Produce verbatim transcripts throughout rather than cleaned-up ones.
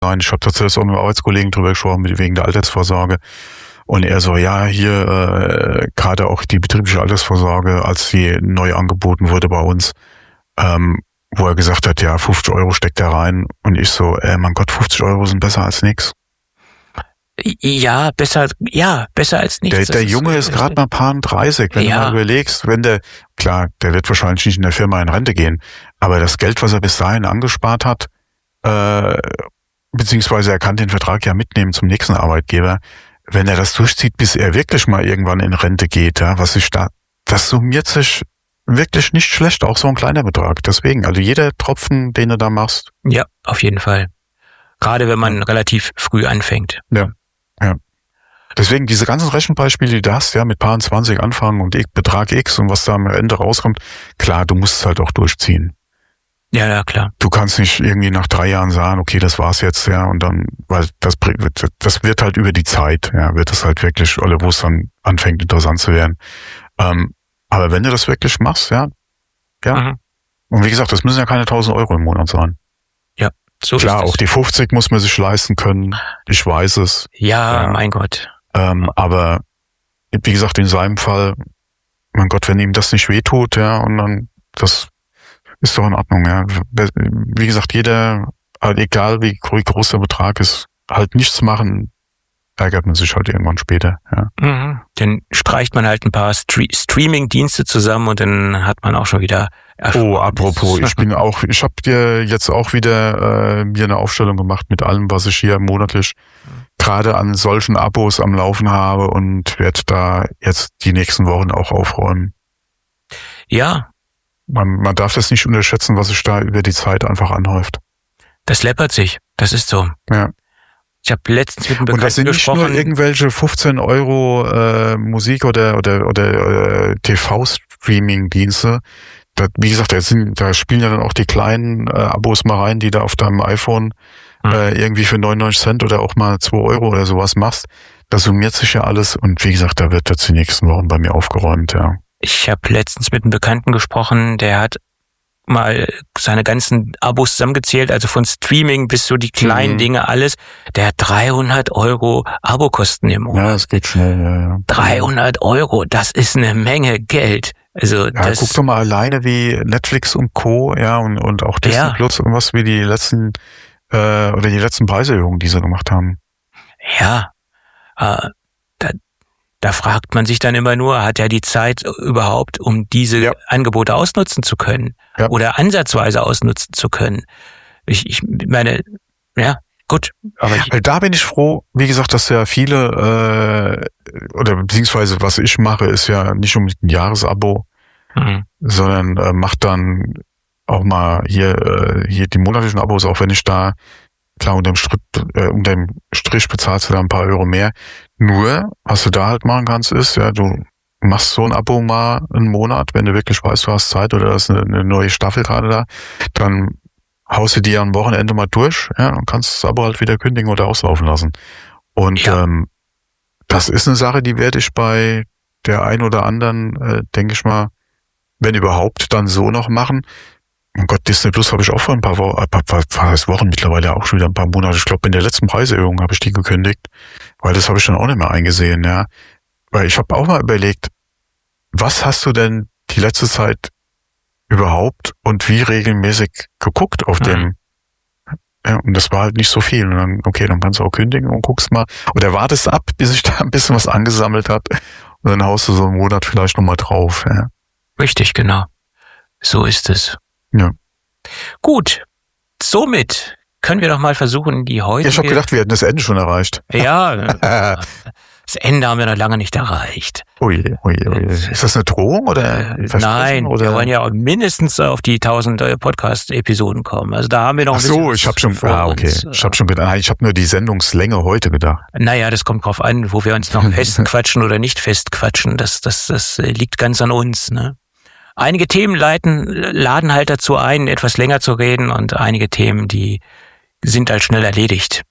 sein. Ich habe tatsächlich auch mit einem Arbeitskollegen drüber gesprochen, wegen der Altersvorsorge. Und er so, ja, hier äh, gerade auch die betriebliche Altersvorsorge, als sie neu angeboten wurde bei uns, ähm, wo er gesagt hat, ja, fünfzig Euro steckt er rein. Und ich so, äh, mein Gott, fünfzig Euro sind besser als nix. Ja, besser, ja, besser als nichts. Der, der Junge ist, ist gerade mal paar dreißig, wenn ja. du mal überlegst, wenn der, klar, der wird wahrscheinlich nicht in der Firma in Rente gehen, aber das Geld, was er bis dahin angespart hat, äh, beziehungsweise er kann den Vertrag ja mitnehmen zum nächsten Arbeitgeber, wenn er das durchzieht, bis er wirklich mal irgendwann in Rente geht, ja, was sich da, das summiert sich wirklich nicht schlecht, auch so ein kleiner Betrag. Deswegen, also jeder Tropfen, den du da machst. Ja, auf jeden Fall. Gerade wenn man relativ früh anfängt. Ja. Ja. Deswegen diese ganzen Rechenbeispiele, die du hast, ja, mit Paar zwanzig anfangen und Betrag X und was da am Ende rauskommt, klar, du musst es halt auch durchziehen. Ja, ja, klar. Du kannst nicht irgendwie nach drei Jahren sagen, okay, das war's jetzt, ja, und dann, weil das das wird halt über die Zeit, ja, wird das halt wirklich, oder wo es dann anfängt, interessant zu werden. Ähm, aber wenn du das wirklich machst, ja, ja. Mhm. Und wie gesagt, das müssen ja keine tausend Euro im Monat sein. Ja. So klar, auch die fünfzig muss man sich leisten können. Ich weiß es. Ja, ja. Mein Gott. Ähm, aber wie gesagt, in seinem Fall, mein Gott, wenn ihm das nicht wehtut, ja, und dann, das ist doch in Ordnung, ja. Wie gesagt, jeder, egal wie groß der Betrag ist, halt nichts machen, ärgert man sich halt irgendwann später, ja. Mhm. Dann streicht man halt ein paar Stre- Streaming-Dienste zusammen und dann hat man auch schon wieder Oh, apropos, ich bin auch, ich habe dir jetzt auch wieder äh, mir eine Aufstellung gemacht mit allem, was ich hier monatlich gerade an solchen Abos am Laufen habe und werde da jetzt die nächsten Wochen auch aufräumen. Ja. Man, man darf das nicht unterschätzen, was sich da über die Zeit einfach anhäuft. Das läppert sich, das ist so. Ja. Ich habe letztens mit einem Bekannten gesprochen. Und das sind nicht gesprochen. nur irgendwelche fünfzehn Euro äh, Musik- oder oder oder äh, T V-Streaming-Dienste. Da, wie gesagt, da, sind, da spielen ja dann auch die kleinen äh, Abos mal rein, die du auf deinem iPhone hm. äh, irgendwie für neunundneunzig Cent oder auch mal zwei Euro oder sowas machst. Das summiert sich ja alles und wie gesagt, da wird jetzt die nächsten Wochen bei mir aufgeräumt, ja. Ich habe letztens mit einem Bekannten gesprochen, der hat mal seine ganzen Abos zusammengezählt, also von Streaming bis so die kleinen mhm. Dinge, alles. Der hat dreihundert Euro Abokosten im Monat. Ja, das geht schnell, ja, ja. dreihundert Euro, das ist eine Menge Geld. Also ja, das, guck doch mal alleine wie Netflix und Co. ja und und auch Disney ja. Plus und was wie die letzten äh, oder die letzten Preiserhöhungen, die sie gemacht haben. Ja, äh, da, da fragt man sich dann immer nur, hat er die Zeit überhaupt, um diese ja. Angebote ausnutzen zu können ja. oder ansatzweise ausnutzen zu können? Ich, ich meine, ja. Gut, aber ich, da bin ich froh, wie gesagt, dass ja viele, äh, oder beziehungsweise was ich mache, ist ja nicht unbedingt ein Jahresabo, mhm. sondern äh, macht dann auch mal hier äh, hier die monatlichen Abos, auch wenn ich da, klar, unter dem, Strich, äh, unter dem Strich bezahlst du da ein paar Euro mehr. Nur, was du da halt machen kannst, ist, ja, du machst so ein Abo mal einen Monat, wenn du wirklich weißt, du hast Zeit oder da ist eine, eine neue Staffel gerade da, dann haust du die am Wochenende mal durch, ja, und kannst es aber halt wieder kündigen oder auslaufen lassen. Und ja. ähm, das ist eine Sache, die werde ich bei der ein oder anderen, äh, denke ich mal, wenn überhaupt, dann so noch machen. Mein Gott, Disney Plus habe ich auch vor ein paar Wochen, ein paar, paar, paar Wochen mittlerweile auch schon wieder ein paar Monate. Ich glaube, in der letzten Preiserhöhung habe ich die gekündigt, weil das habe ich dann auch nicht mehr eingesehen, ja. Weil ich habe auch mal überlegt, was hast du denn die letzte Zeit überhaupt und wie regelmäßig geguckt auf mhm. dem, ja, und das war halt nicht so viel. Und dann, okay, dann kannst du auch kündigen und guckst mal, oder wartest ab, bis sich da ein bisschen was angesammelt hat und dann haust du so einen Monat vielleicht nochmal drauf, ja. Richtig, genau. So ist es. Ja. Gut. Somit können wir doch mal versuchen, die heutige... Ich habe gedacht, wir hätten das Ende schon erreicht. Ja, das Ende haben wir noch lange nicht erreicht. Ui, ui, ui. Ist das eine Drohung oder ein Nein, oder? Wir wollen ja mindestens auf die tausend Podcast-Episoden kommen. Also da haben wir noch ein Ach so, ich habe schon, ah, okay. Uns. Ich habe schon gedacht, ich habe nur die Sendungslänge heute gedacht. Naja, das kommt drauf an, wo wir uns noch festquatschen oder nicht festquatschen. Das, das, das liegt ganz an uns, ne? Einige Themen leiten, laden halt dazu ein, etwas länger zu reden und einige Themen, die sind halt schnell erledigt.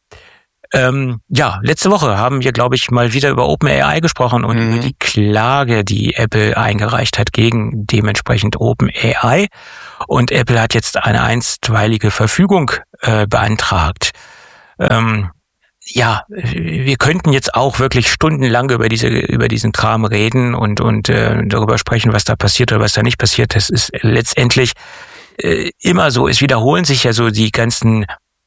Ähm, ja, letzte Woche haben wir, glaube ich, mal wieder über OpenAI gesprochen und mhm. über die Klage, die Apple eingereicht hat gegen dementsprechend OpenAI. Und Apple hat jetzt eine einstweilige Verfügung äh, beantragt. Ähm, ja, wir könnten jetzt auch wirklich stundenlang über diese über diesen Kram reden und und äh, darüber sprechen, was da passiert oder was da nicht passiert. Das ist letztendlich äh, immer so. Es wiederholen sich ja so die ganzen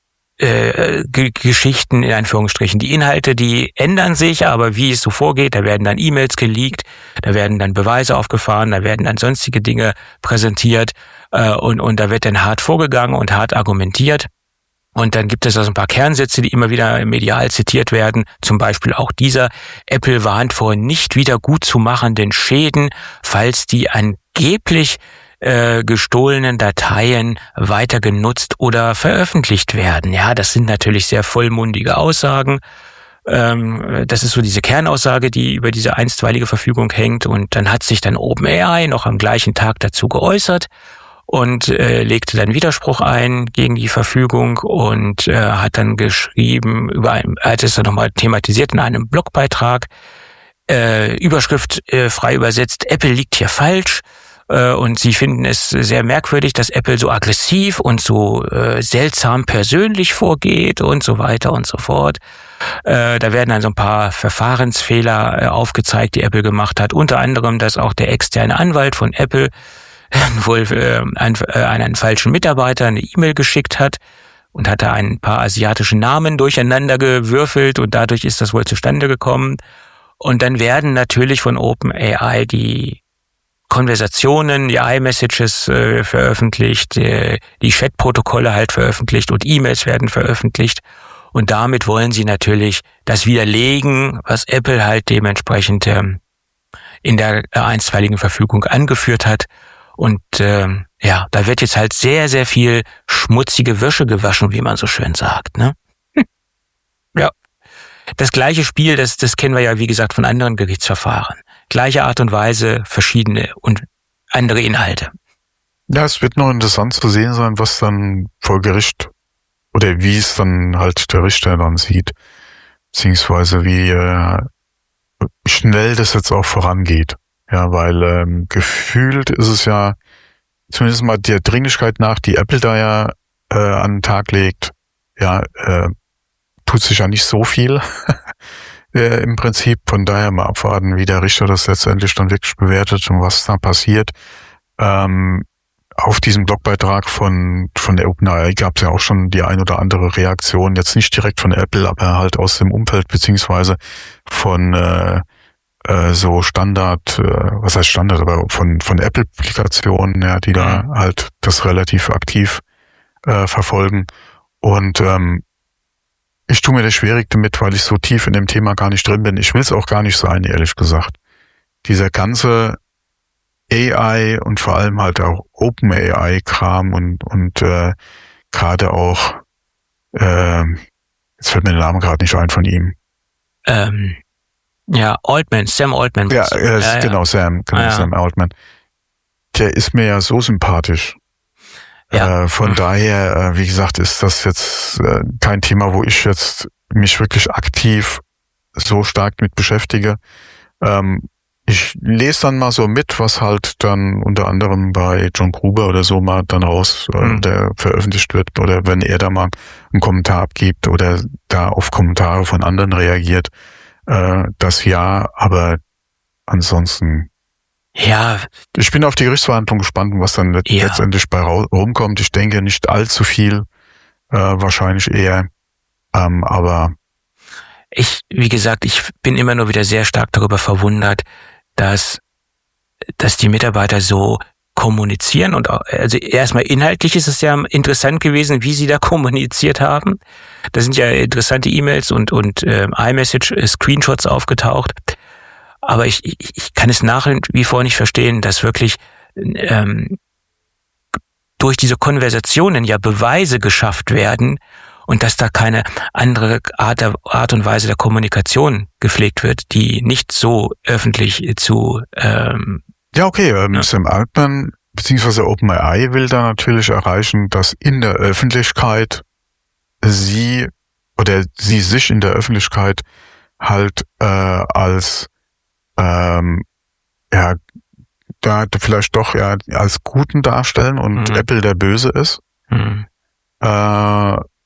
äh, G- Geschichten in Anführungsstrichen. Die Inhalte, die ändern sich, aber wie es so vorgeht, da werden dann E-Mails geleakt, da werden dann Beweise aufgefahren, da werden dann sonstige Dinge präsentiert äh, und und da wird dann hart vorgegangen und hart argumentiert. Und dann gibt es also ein paar Kernsätze, die immer wieder medial zitiert werden. Zum Beispiel auch dieser: Apple warnt vor nicht wieder gut zu machenden Schäden, falls die angeblich äh, gestohlenen Dateien weiter genutzt oder veröffentlicht werden. Ja, das sind natürlich sehr vollmundige Aussagen. Ähm, das ist so diese Kernaussage, die über diese einstweilige Verfügung hängt. Und dann hat sich dann OpenAI noch am gleichen Tag dazu geäußert und äh, legte dann Widerspruch ein gegen die Verfügung und äh, hat dann geschrieben, über ein, hat es dann nochmal thematisiert in einem Blogbeitrag, äh, Überschrift äh, frei übersetzt: Apple liegt hier falsch, äh, und sie finden es sehr merkwürdig, dass Apple so aggressiv und so äh, seltsam persönlich vorgeht und so weiter und so fort. Äh, da werden dann so ein paar Verfahrensfehler äh, aufgezeigt, die Apple gemacht hat, unter anderem, dass auch der externe Anwalt von Apple wohl äh, einen, äh, einen falschen Mitarbeiter eine E-Mail geschickt hat und hat da ein paar asiatische Namen durcheinander gewürfelt und dadurch ist das wohl zustande gekommen. Und dann werden natürlich von OpenAI die Konversationen, die iMessages äh, veröffentlicht, äh, die Chatprotokolle halt veröffentlicht und E-Mails werden veröffentlicht. Und damit wollen sie natürlich das widerlegen, was Apple halt dementsprechend äh, in der äh, einstweiligen Verfügung angeführt hat. Und ähm, ja, da wird jetzt halt sehr, sehr viel schmutzige Wäsche gewaschen, wie man so schön sagt, ne? Hm. Ja, das gleiche Spiel, das, das kennen wir ja, wie gesagt, von anderen Gerichtsverfahren. Gleiche Art und Weise, verschiedene und andere Inhalte. Ja, es wird noch interessant zu sehen sein, was dann vor Gericht oder wie es dann halt der Richter dann sieht, beziehungsweise wie äh, schnell das jetzt auch vorangeht. Ja, weil ähm, gefühlt ist es ja zumindest mal der Dringlichkeit nach, die Apple da ja äh, an den Tag legt, ja, äh, tut sich ja nicht so viel äh, im Prinzip. Von daher mal abwarten, wie der Richter das letztendlich dann wirklich bewertet und was da passiert. Ähm, auf diesem Blogbeitrag von von der OpenAI gab es ja auch schon die ein oder andere Reaktion, jetzt nicht direkt von Apple, aber halt aus dem Umfeld beziehungsweise von äh, so Standard, was heißt Standard, aber von von Apple-Applikationen, ja, die da halt das relativ aktiv äh, verfolgen. Und ähm, ich tue mir das schwierig damit, weil ich so tief in dem Thema gar nicht drin bin. Ich will es auch gar nicht sein, ehrlich gesagt. Dieser ganze A I und vor allem halt auch OpenAI-Kram und und äh, gerade auch, äh, jetzt fällt mir der Name gerade nicht ein von ihm. Ähm. Ja, Altman, Sam Altman. Ja, äh, ja, genau, ja. Sam, genau, ah, ja. Sam Altman. Der ist mir ja so sympathisch. Ja. Äh, von mhm. daher, äh, wie gesagt, ist das jetzt äh, kein Thema, wo ich jetzt mich wirklich aktiv so stark mit beschäftige. Ähm, ich lese dann mal so mit, was halt dann unter anderem bei John Gruber oder so mal dann raus, mhm. äh, der veröffentlicht wird, oder wenn er da mal einen Kommentar abgibt oder da auf Kommentare von anderen reagiert. Äh, das ja, aber ansonsten. Ja. Ich bin auf die Gerichtsverhandlung gespannt, was dann let- ja. letztendlich bei rumkommt. Ich denke nicht allzu viel, äh, wahrscheinlich eher, ähm, aber. Ich, wie gesagt, ich bin immer nur wieder sehr stark darüber verwundert, dass, dass die Mitarbeiter so kommunizieren und auch, also erstmal inhaltlich ist es ja interessant gewesen, wie sie da kommuniziert haben. Da sind ja interessante E-Mails und und äh, iMessage-Screenshots aufgetaucht. Aber ich, ich ich kann es nach wie vor nicht verstehen, dass wirklich ähm, durch diese Konversationen ja Beweise geschafft werden und dass da keine andere Art, Art und Weise der Kommunikation gepflegt wird, die nicht so öffentlich zu ähm, Ja, okay, ähm, ja. Sam Altman beziehungsweise OpenAI will da natürlich erreichen, dass in der Öffentlichkeit sie oder sie sich in der Öffentlichkeit halt äh, als ähm, ja da vielleicht doch ja als Guten darstellen und mhm. Apple der Böse ist. Mhm. Äh,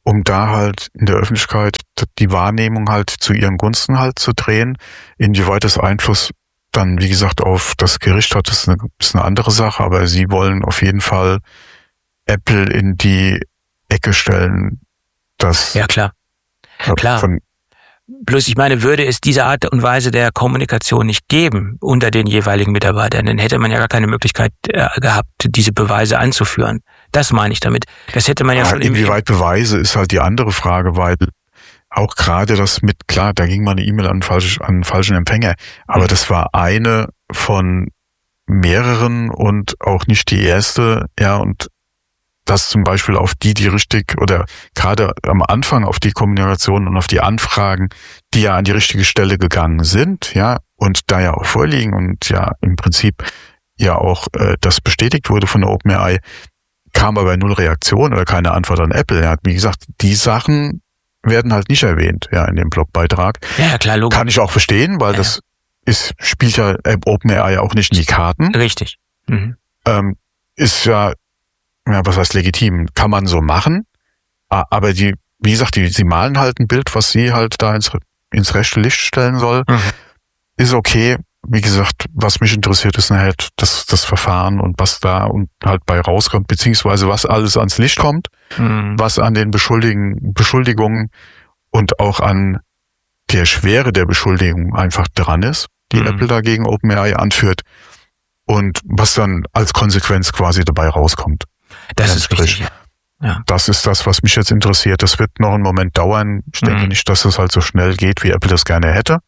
um da halt in der Öffentlichkeit die Wahrnehmung halt zu ihren Gunsten halt zu drehen. Inwieweit das Einfluss dann, wie gesagt, auf das Gericht hat, ist eine, ist eine andere Sache, aber sie wollen auf jeden Fall Apple in die Ecke stellen, dass... Ja, klar. Klar. Von, Bloß ich meine, würde es diese Art und Weise der Kommunikation nicht geben unter den jeweiligen Mitarbeitern, dann hätte man ja gar keine Möglichkeit äh, gehabt, diese Beweise anzuführen. Das meine ich damit. Das hätte man ja, ja schon... Inwieweit Beweise ist halt die andere Frage, weil auch gerade das mit, klar, da ging mal eine E-Mail an, falsch, an falschen Empfänger, aber mhm. das war eine von mehreren und auch nicht die erste, ja, und dass zum Beispiel auf die, die richtig oder gerade am Anfang auf die Kommunikation und auf die Anfragen, die ja an die richtige Stelle gegangen sind, ja, und da ja auch vorliegen und ja im Prinzip ja auch äh, das bestätigt wurde von der OpenAI, kam aber null Reaktion oder keine Antwort an Apple. Er hat, wie gesagt, die Sachen werden halt nicht erwähnt, ja, in dem Blogbeitrag. Ja, klar, logisch. Kann ich auch verstehen, weil ja. das ist, spielt ja OpenAI auch nicht in die Karten. Richtig. Mhm. Ähm, ist ja Ja, was heißt legitim? Kann man so machen, aber die, wie gesagt, die, sie malen halt ein Bild, was sie halt da ins, ins rechte Licht stellen soll. Mhm. Ist okay. Wie gesagt, was mich interessiert, ist nachher das, das Verfahren und was da und halt bei rauskommt, beziehungsweise was alles ans Licht kommt, mhm. was an den Beschuldigen, Beschuldigungen und auch an der Schwere der Beschuldigung einfach dran ist, die mhm. Apple dagegen OpenAI anführt und was dann als Konsequenz quasi dabei rauskommt. Das ist richtig. Ja. Das ist das, was mich jetzt interessiert. Das wird noch einen Moment dauern. Ich denke mhm. nicht, dass es halt so schnell geht, wie Apple das gerne hätte.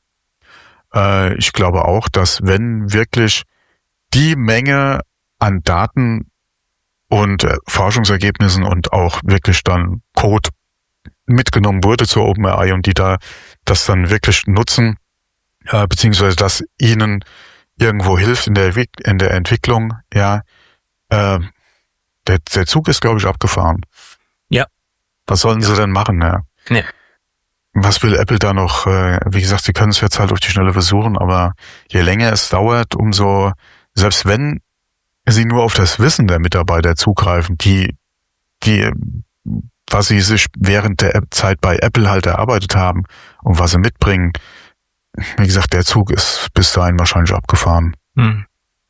Äh, ich glaube auch, dass wenn wirklich die Menge an Daten und äh, Forschungsergebnissen und auch wirklich dann Code mitgenommen wurde zur OpenAI und die da das dann wirklich nutzen, äh, beziehungsweise das ihnen irgendwo hilft in der, in der Entwicklung, ja, äh, Der, der Zug ist, glaube ich, abgefahren. Ja. Was sollen sie denn machen? Ja? Nee. Was will Apple da noch? Wie gesagt, sie können es jetzt halt auf die Schnelle versuchen, aber je länger es dauert, umso, selbst wenn sie nur auf das Wissen der Mitarbeiter zugreifen, die, die, was sie sich während der Zeit bei Apple halt erarbeitet haben und was sie mitbringen, wie gesagt, der Zug ist bis dahin wahrscheinlich abgefahren. Hm.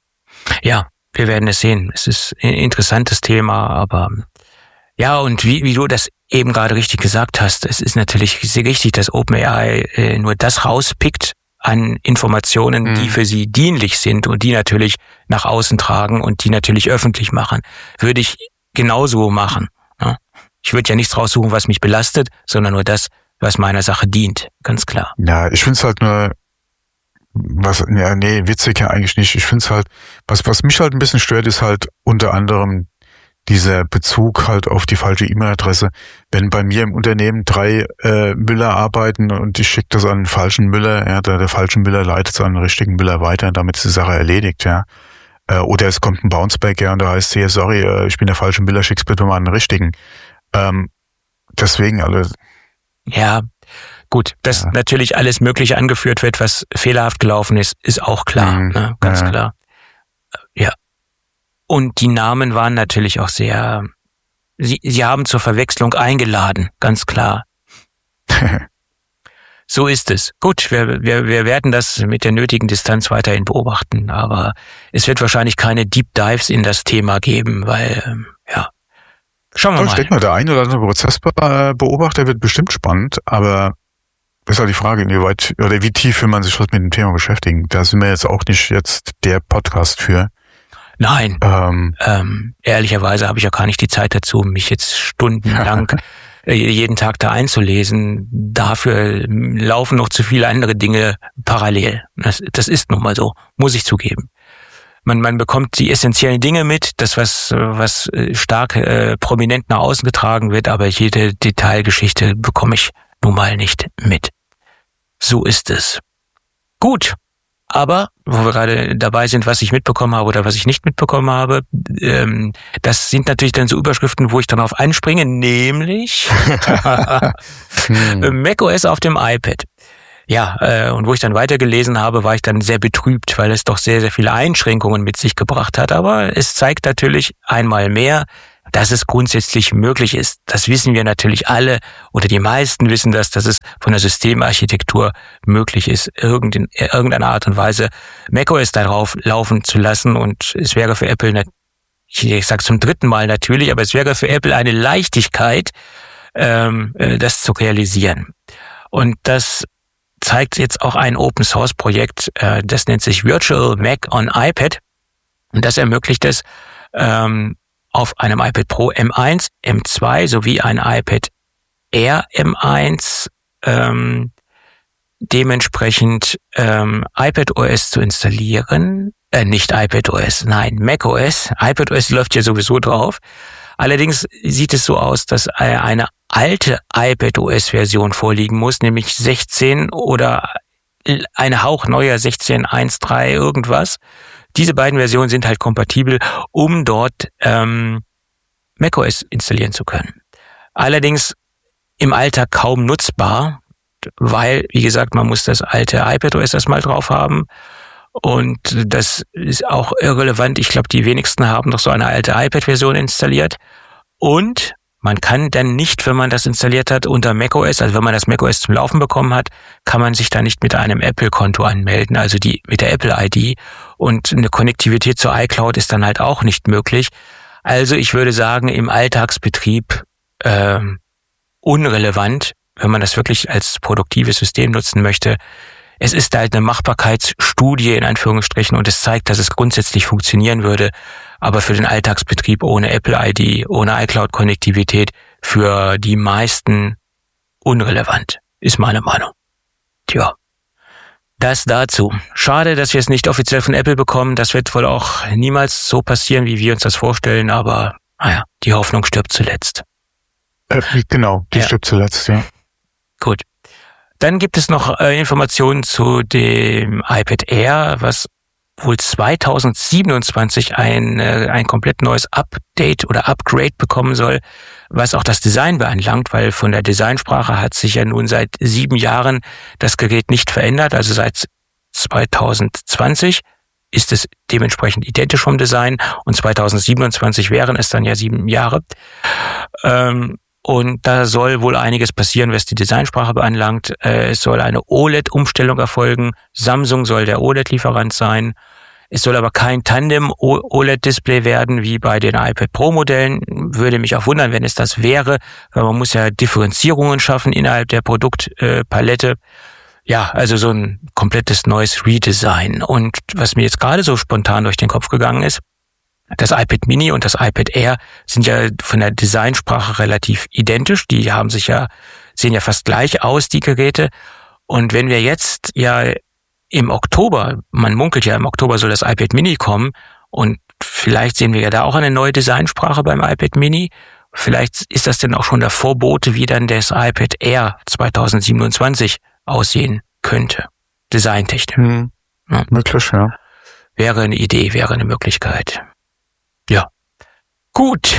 Ja. Wir werden es sehen. Es ist ein interessantes Thema, aber ja, und wie, wie du das eben gerade richtig gesagt hast, es ist natürlich sehr richtig, dass OpenAI äh, nur das rauspickt an Informationen, mhm. die für sie dienlich sind und die natürlich nach außen tragen und die natürlich öffentlich machen. Würde ich genauso machen. Ja? Ich würde ja nichts raussuchen, was mich belastet, sondern nur das, was meiner Sache dient. Ganz klar. Ja, ich finde es halt nur Was, ja, nee, witzig ja eigentlich nicht. Ich finde es halt, was, was mich halt ein bisschen stört, ist halt unter anderem dieser Bezug halt auf die falsche E-Mail-Adresse. Wenn bei mir im Unternehmen drei äh, Müller arbeiten und ich schicke das an den falschen Müller, ja, der, der falsche Müller leitet es an den richtigen Müller weiter, damit ist die Sache erledigt, ja. Äh, oder es kommt ein Bounceback, ja, und da heißt es, ja, sorry, äh, ich bin der falsche Müller, schick's bitte mal an den richtigen. Ähm, deswegen, also. Ja. Gut, dass ja. natürlich alles Mögliche angeführt wird, was fehlerhaft gelaufen ist, ist auch klar, mhm. ne? Ganz ja. klar. Ja. Und die Namen waren natürlich auch sehr, sie, sie haben zur Verwechslung eingeladen, ganz klar. So ist es. Gut, wir, wir, wir werden das mit der nötigen Distanz weiterhin beobachten, aber es wird wahrscheinlich keine Deep Dives in das Thema geben, weil, ja, schauen wir ich mal. Ich denke mal, der ein oder andere Prozessbeobachter wird bestimmt spannend, aber das ist halt die Frage, inwieweit oder wie tief will man sich halt mit dem Thema beschäftigen. Da sind wir jetzt auch nicht jetzt der Podcast für. Nein, ähm, ähm, ehrlicherweise habe ich auch gar nicht die Zeit dazu, mich jetzt stundenlang jeden Tag da einzulesen. Dafür laufen noch zu viele andere Dinge parallel. Das, das ist nun mal so, muss ich zugeben. Man, man bekommt die essentiellen Dinge mit, das was, was stark äh, prominent nach außen getragen wird, aber jede Detailgeschichte bekomme ich nun mal nicht mit. So ist es. Gut. Aber, wo wir gerade dabei sind, was ich mitbekommen habe oder was ich nicht mitbekommen habe, ähm, das sind natürlich dann so Überschriften, wo ich dann auf einspringe, nämlich hm. macOS auf dem iPad. Ja, äh, und wo ich dann weitergelesen habe, war ich dann sehr betrübt, weil es doch sehr, sehr viele Einschränkungen mit sich gebracht hat. Aber es zeigt natürlich einmal mehr, dass es grundsätzlich möglich ist. Das wissen wir natürlich alle oder die meisten wissen das, dass es von der Systemarchitektur möglich ist, in irgendeiner Art und Weise macOS darauf laufen zu lassen. Und es wäre für Apple, ich sage zum dritten Mal natürlich, aber es wäre für Apple eine Leichtigkeit, das zu realisieren. Und das zeigt jetzt auch ein Open-Source-Projekt, das nennt sich Virtual Mac on iPad. Und das ermöglicht es, auf einem iPad Pro M eins, M zwei sowie ein iPad Air M eins ähm, dementsprechend ähm, iPadOS zu installieren. Äh, nicht iPadOS, nein, macOS. iPadOS läuft ja sowieso drauf. Allerdings sieht es so aus, dass eine alte iPadOS-Version vorliegen muss, nämlich sechzehn oder eine hauchneuer sechzehn Punkt eins Punkt drei irgendwas. Diese beiden Versionen sind halt kompatibel, um dort ähm, macOS installieren zu können. Allerdings im Alltag kaum nutzbar, weil, wie gesagt, man muss das alte iPadOS erstmal drauf haben. Und das ist auch irrelevant. Ich glaube, die wenigsten haben noch so eine alte iPad-Version installiert. Und man kann dann nicht, wenn man das installiert hat, unter macOS, also wenn man das macOS zum Laufen bekommen hat, kann man sich da nicht mit einem Apple-Konto anmelden, also die mit der Apple-I D. Und eine Konnektivität zur iCloud ist dann halt auch nicht möglich. Also ich würde sagen, im Alltagsbetrieb äh, unrelevant, wenn man das wirklich als produktives System nutzen möchte. Es ist halt eine Machbarkeitsstudie in Anführungsstrichen und es zeigt, dass es grundsätzlich funktionieren würde, aber für den Alltagsbetrieb ohne Apple-I D, ohne iCloud-Konnektivität für die meisten unrelevant, ist meine Meinung. Tja, das dazu. Schade, dass wir es nicht offiziell von Apple bekommen. Das wird wohl auch niemals so passieren, wie wir uns das vorstellen, aber naja, die Hoffnung stirbt zuletzt. Äh, genau, die ja. stirbt zuletzt, ja. Gut. Dann gibt es noch äh, Informationen zu dem iPad Air, was wohl zweitausendsiebenundzwanzig ein äh, ein komplett neues Update oder Upgrade bekommen soll, was auch das Design beanlangt, weil von der Designsprache hat sich ja nun seit sieben Jahren das Gerät nicht verändert, also seit zweitausendzwanzig ist es dementsprechend identisch vom Design und zweitausendsiebenundzwanzig wären es dann ja sieben Jahre. Ähm, Und da soll wohl einiges passieren, was die Designsprache beanlangt. Es soll eine O L E D-Umstellung erfolgen. Samsung soll der O L E D-Lieferant sein. Es soll aber kein Tandem-O L E D-Display werden, wie bei den iPad Pro-Modellen. Würde mich auch wundern, wenn es das wäre, weil man muss ja Differenzierungen schaffen innerhalb der Produktpalette. Ja, also so ein komplettes neues Redesign. Und was mir jetzt gerade so spontan durch den Kopf gegangen ist, das iPad Mini und das iPad Air sind ja von der Designsprache relativ identisch. Die haben sich ja, sehen ja fast gleich aus, die Geräte. Und wenn wir jetzt ja im Oktober, man munkelt ja im Oktober soll das iPad Mini kommen und vielleicht sehen wir ja da auch eine neue Designsprache beim iPad Mini. Vielleicht ist das denn auch schon der Vorbote, wie dann das iPad Air zweitausendsiebenundzwanzig aussehen könnte. Designtechnisch. Hm, ja. Möglich, ja. Wäre eine Idee, wäre eine Möglichkeit. Ja, gut.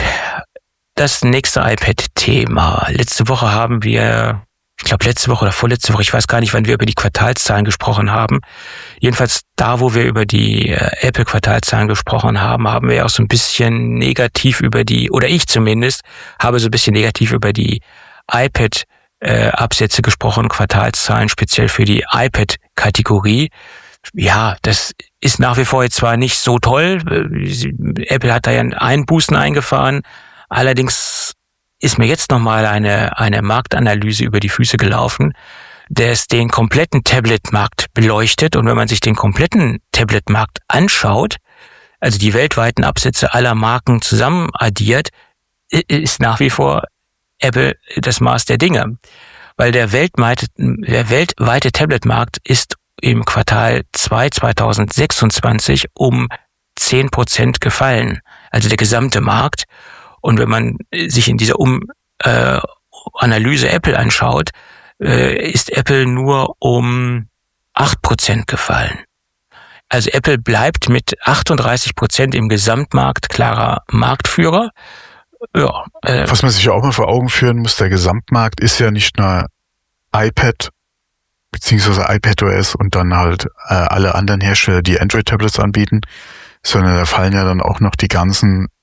Das nächste iPad-Thema. Letzte Woche haben wir, ich glaube letzte Woche oder vorletzte Woche, ich weiß gar nicht, wann wir über die Quartalszahlen gesprochen haben. Jedenfalls da, wo wir über die äh, Apple-Quartalszahlen gesprochen haben, haben wir auch so ein bisschen negativ über die, oder ich zumindest, habe so ein bisschen negativ über die iPad-Absätze äh, gesprochen, Quartalszahlen speziell für die iPad-Kategorie. Ja, das ist nach wie vor jetzt zwar nicht so toll. Apple hat da ja Einbußen eingefahren. Allerdings ist mir jetzt nochmal eine, eine Marktanalyse über die Füße gelaufen, der es den kompletten Tablet-Markt beleuchtet. Und wenn man sich den kompletten Tablet-Markt anschaut, also die weltweiten Absätze aller Marken zusammen addiert, ist nach wie vor Apple das Maß der Dinge. Weil der weltweite, der weltweite Tablet-Markt ist im Quartal zwei zweitausendsechsundzwanzig um zehn Prozent gefallen. Also der gesamte Markt. Und wenn man sich in dieser um, äh, Analyse Apple anschaut, äh, ist Apple nur um acht Prozent gefallen. Also Apple bleibt mit achtunddreißig Prozent im Gesamtmarkt klarer Marktführer. Ja, äh, Was man sich ja auch mal vor Augen führen muss, der Gesamtmarkt ist ja nicht nur iPad beziehungsweise iPadOS und dann halt äh, alle anderen Hersteller, die Android-Tablets anbieten, sondern da fallen ja dann auch noch die ganzen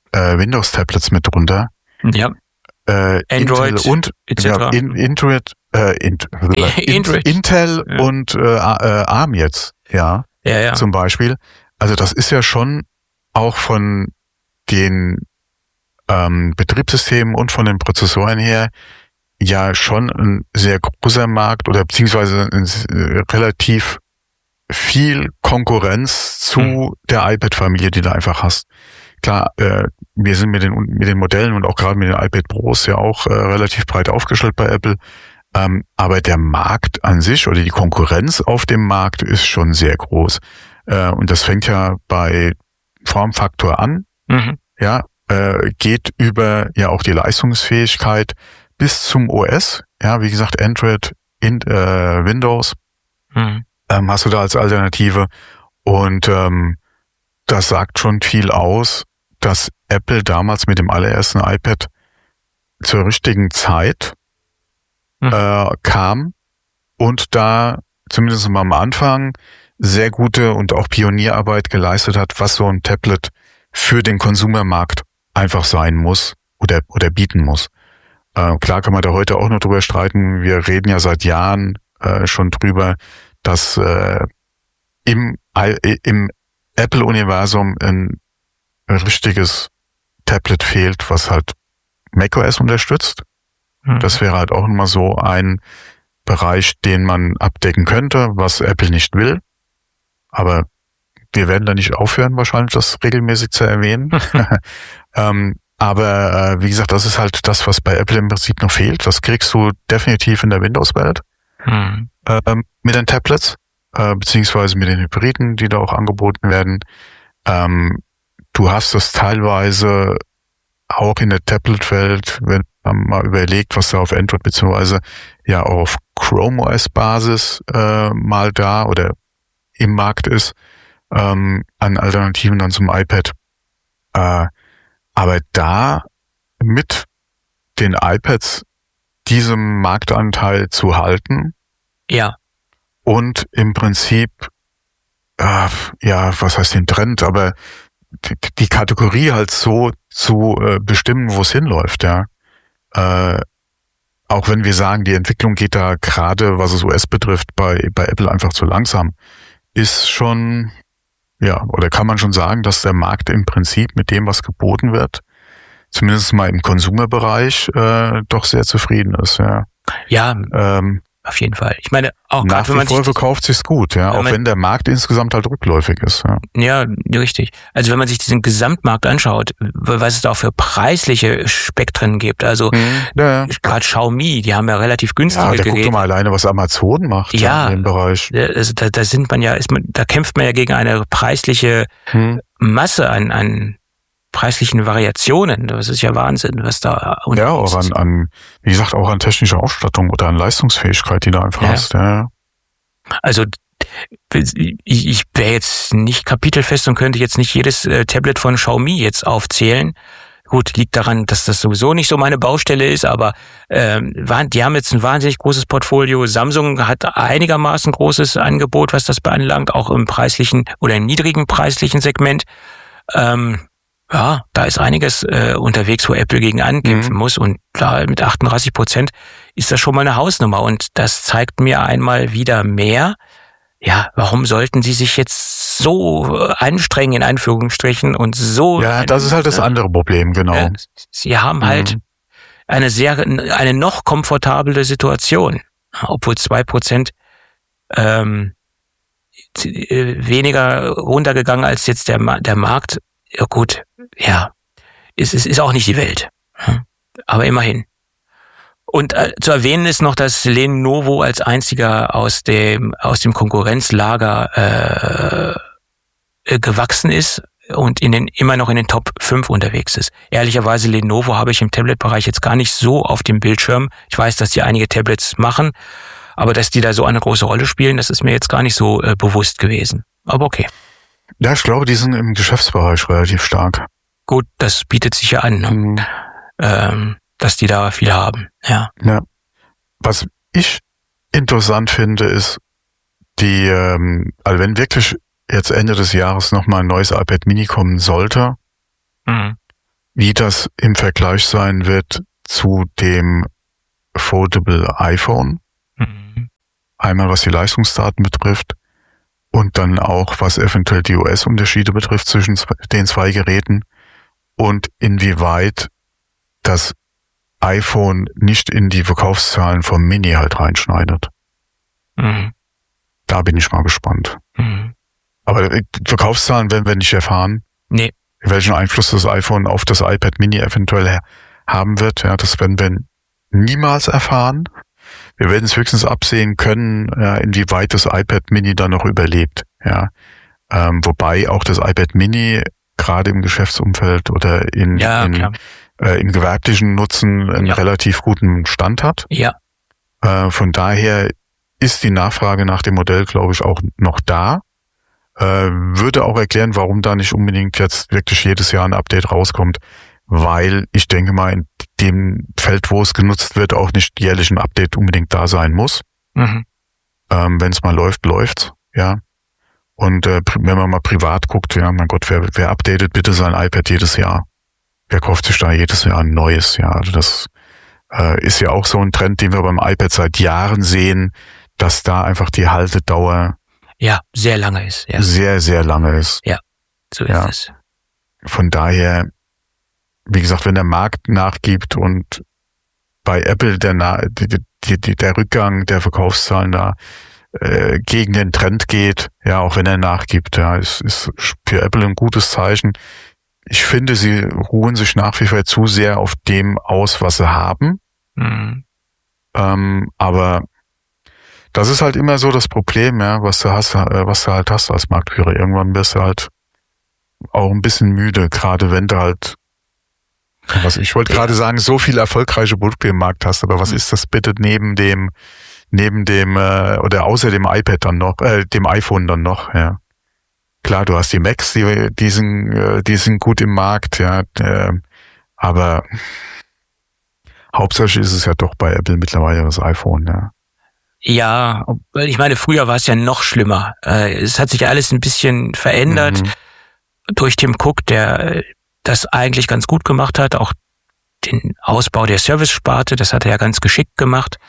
äh, Windows-Tablets mit drunter. Ja. Äh, Android Intel und et cetera. Ja, in, Android, äh, in, in, Android. Intel ja. und äh, äh, ARM jetzt, ja, ja, ja, zum Beispiel. Also das ist ja schon auch von den ähm, Betriebssystemen und von den Prozessoren her ja schon ein sehr großer Markt oder beziehungsweise ein, äh, relativ viel Konkurrenz zu mhm. der iPad-Familie, die du einfach hast. Klar, äh, wir sind mit den mit den Modellen und auch gerade mit den iPad Pros ja auch äh, relativ breit aufgestellt bei Apple. Ähm, aber der Markt an sich oder die Konkurrenz auf dem Markt ist schon sehr groß. Äh, und das fängt ja bei Formfaktor an, mhm. ja, äh, geht über ja auch die Leistungsfähigkeit bis zum O S. Ja, wie gesagt, Android, in, äh, Windows mhm. ähm, hast du da als Alternative. Und ähm, das sagt schon viel aus, dass Apple damals mit dem allerersten iPad zur richtigen Zeit mhm. äh, kam und da zumindest mal am Anfang sehr gute und auch Pionierarbeit geleistet hat, was so ein Tablet für den Konsumermarkt einfach sein muss oder oder bieten muss. Äh, klar kann man da heute auch noch drüber streiten. Wir reden ja seit Jahren äh, schon drüber, dass äh, im im Apple-Universum ein richtiges Tablet fehlt, was halt macOS unterstützt. Mhm. Das wäre halt auch immer so ein Bereich, den man abdecken könnte, was Apple nicht will. Aber wir werden da nicht aufhören, wahrscheinlich das regelmäßig zu erwähnen. ähm, aber äh, wie gesagt, das ist halt das, was bei Apple im Prinzip noch fehlt. Das kriegst du definitiv in der Windows-Welt mhm. ähm, mit den Tablets. Beziehungsweise mit den Hybriden, die da auch angeboten werden. Ähm, du hast das teilweise auch in der Tablet-Welt, wenn man mal überlegt, was da auf Android beziehungsweise ja auch auf Chrome O S-Basis äh, mal da oder im Markt ist, ähm, an Alternativen dann zum iPad. Äh, aber da mit den iPads diesem Marktanteil zu halten, ja. Und im Prinzip, äh, ja, was heißt den Trend, aber die, die Kategorie halt so zu äh, bestimmen, wo es hinläuft, ja. Äh, auch wenn wir sagen, die Entwicklung geht da gerade, was es O S betrifft, bei, bei Apple einfach zu langsam, ist schon, ja, oder kann man schon sagen, dass der Markt im Prinzip mit dem, was geboten wird, zumindest mal im Konsumerbereich, äh, doch sehr zufrieden ist, ja. Ja. Ähm, Auf jeden Fall. Ich meine, auch nach grad, wenn man wie vor sich, verkauft sich's gut, ja, auch man, wenn der Markt insgesamt halt rückläufig ist. Ja. ja, richtig. Also wenn man sich diesen Gesamtmarkt anschaut, was es da auch für preisliche Spektren gibt, also mhm, ja, ja. gerade Xiaomi, die haben ja relativ günstige ja, da Geräte. Guck doch mal alleine, was Amazon macht ja, ja, in dem Bereich. Also da, da sind man ja, ist man, da kämpft man ja gegen eine preisliche mhm. Masse an, an preislichen Variationen. Das ist ja Wahnsinn, was da ja auch an, an, wie gesagt, auch an technischer Ausstattung oder an Leistungsfähigkeit, die du einfach ja. hast. Ja. Also ich, ich wäre jetzt nicht kapitelfest und könnte jetzt nicht jedes äh, Tablet von Xiaomi jetzt aufzählen. Gut, liegt daran, dass das sowieso nicht so meine Baustelle ist, aber ähm, die haben jetzt ein wahnsinnig großes Portfolio. Samsung hat einigermaßen großes Angebot, was das beanlangt, auch im preislichen oder im niedrigen preislichen Segment. Ähm, Ja, da ist einiges äh, unterwegs, wo Apple gegen ankämpfen mhm. muss. Und da mit achtunddreißig Prozent ist das schon mal eine Hausnummer. Und das zeigt mir einmal wieder mehr, ja, warum sollten sie sich jetzt so anstrengen, in Anführungsstrichen, und so... Ja, das ist halt das andere Problem, genau. Äh, sie haben mhm. halt eine sehr, eine noch komfortable Situation. Obwohl zwei Prozent ähm, weniger runtergegangen als jetzt der, der Markt. Ja gut, ja, es ist, ist auch nicht die Welt, aber immerhin. Und äh, zu erwähnen ist noch, dass Lenovo als einziger aus dem aus dem Konkurrenzlager äh, gewachsen ist und in den immer noch in den Top fünf unterwegs ist. Ehrlicherweise, Lenovo habe ich im Tablet-Bereich jetzt gar nicht so auf dem Bildschirm. Ich weiß, dass die einige Tablets machen, aber dass die da so eine große Rolle spielen, das ist mir jetzt gar nicht so äh, bewusst gewesen. Aber okay. Ja, ich glaube, die sind im Geschäftsbereich relativ stark. Gut, das bietet sich ja an, ne? mhm. ähm, dass die da viel haben. Ja. Ja. Was ich interessant finde, ist die, ähm, also wenn wirklich jetzt Ende des Jahres nochmal ein neues iPad Mini kommen sollte, mhm. wie das im Vergleich sein wird zu dem Foldable iPhone. Mhm. Einmal was die Leistungsdaten betrifft und dann auch was eventuell die O S-Unterschiede betrifft zwischen den zwei Geräten und inwieweit das iPhone nicht in die Verkaufszahlen vom Mini halt reinschneidet. Mhm. Da bin ich mal gespannt. Mhm. Aber die Verkaufszahlen werden wir nicht erfahren. Nee. Welchen Einfluss das iPhone auf das iPad Mini eventuell haben wird, ja, das werden wir niemals erfahren. Wir werden es höchstens absehen können, ja, inwieweit das iPad Mini dann noch überlebt. Ja, ähm, wobei auch das iPad Mini gerade im Geschäftsumfeld oder in, ja, in äh, im gewerblichen Nutzen einen ja. relativ guten Stand hat. Ja. Äh, von daher ist die Nachfrage nach dem Modell, glaube ich, auch noch da. Äh, würde auch erklären, warum da nicht unbedingt jetzt wirklich jedes Jahr ein Update rauskommt, weil ich denke mal, in dem Feld, wo es genutzt wird, auch nicht jährlich ein Update unbedingt da sein muss. Mhm. Ähm, wenn es mal läuft, läuft's, ja. Und äh, wenn man mal privat guckt, ja, mein Gott, wer, wer updatet bitte sein iPad jedes Jahr? Wer kauft sich da jedes Jahr ein neues? Ja, also das äh, ist ja auch so ein Trend, den wir beim iPad seit Jahren sehen, dass da einfach die Haltedauer ja sehr lange ist. Ja. Sehr, sehr lange ist. Ja, so ist ja. es. Von daher, wie gesagt, wenn der Markt nachgibt und bei Apple der, Na- die, die, die, der Rückgang der Verkaufszahlen da äh, gegen den Trend geht, ja, auch wenn er nachgibt, ja, ist, ist für Apple ein gutes Zeichen. Ich finde, sie ruhen sich nach wie vor zu sehr auf dem aus, was sie haben. Mhm. Ähm, aber das ist halt immer so das Problem, ja, was du hast, was du halt hast als Marktführer. Irgendwann wirst du halt auch ein bisschen müde, gerade wenn du halt, was ich wollte gerade sagen, so viele erfolgreiche Produkte im Markt hast, aber was ist das bitte neben dem, neben dem äh, oder außer dem iPad dann noch, äh, dem iPhone dann noch, ja. Klar, du hast die Macs, die, die sind, äh, die sind gut im Markt, ja, äh, aber hauptsächlich ist es ja doch bei Apple mittlerweile das iPhone, ja. Ja, ich meine, früher war es ja noch schlimmer. Es hat sich alles ein bisschen verändert mhm. durch Tim Cook, der das eigentlich ganz gut gemacht hat, auch den Ausbau der Service-Sparte, das hat er ja ganz geschickt gemacht.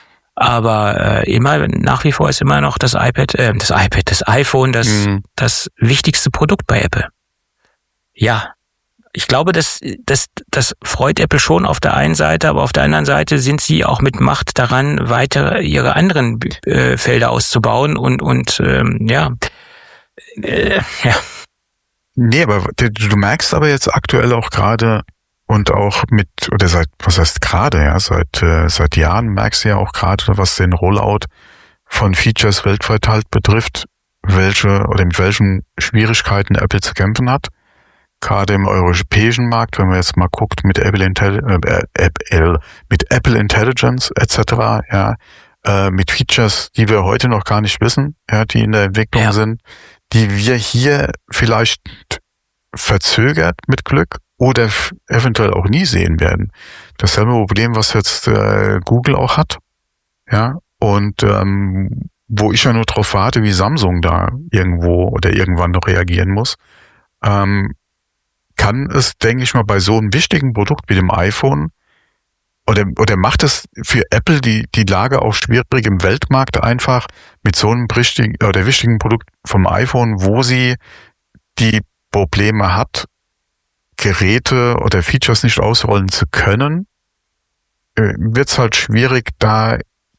Aber äh, immer nach wie vor ist immer noch das iPad, äh, das iPad, das iPhone, das mhm. das wichtigste Produkt bei Apple. Ja. Ich glaube, das, das, das freut Apple schon auf der einen Seite, aber auf der anderen Seite sind sie auch mit Macht daran, weiter ihre anderen äh, Felder auszubauen und, und ähm, ja. Äh, ja. Nee, aber du, du merkst aber jetzt aktuell auch gerade und auch mit, oder seit, was heißt gerade, ja, seit, äh, seit Jahren merkst du ja auch gerade, was den Rollout von Features weltweit halt betrifft, welche oder mit welchen Schwierigkeiten Apple zu kämpfen hat. Gerade im europäischen Markt, wenn man jetzt mal guckt mit Apple, Intelli- äh, Apple, mit Apple Intelligence et cetera, ja, äh, mit Features, die wir heute noch gar nicht wissen, ja, die in der Entwicklung ja. sind, die wir hier vielleicht verzögert mit Glück oder f- eventuell auch nie sehen werden. Dasselbe Problem, was jetzt äh, Google auch hat, ja, und ähm, wo ich ja nur drauf warte, wie Samsung da irgendwo oder irgendwann noch reagieren muss. Ähm, kann es, denke ich mal, bei so einem wichtigen Produkt wie dem iPhone oder, oder macht es für Apple die, die Lage auch schwierig im Weltmarkt einfach mit so einem wichtigen, oder wichtigen Produkt vom iPhone, wo sie die Probleme hat, Geräte oder Features nicht ausrollen zu können, wird es halt schwierig, da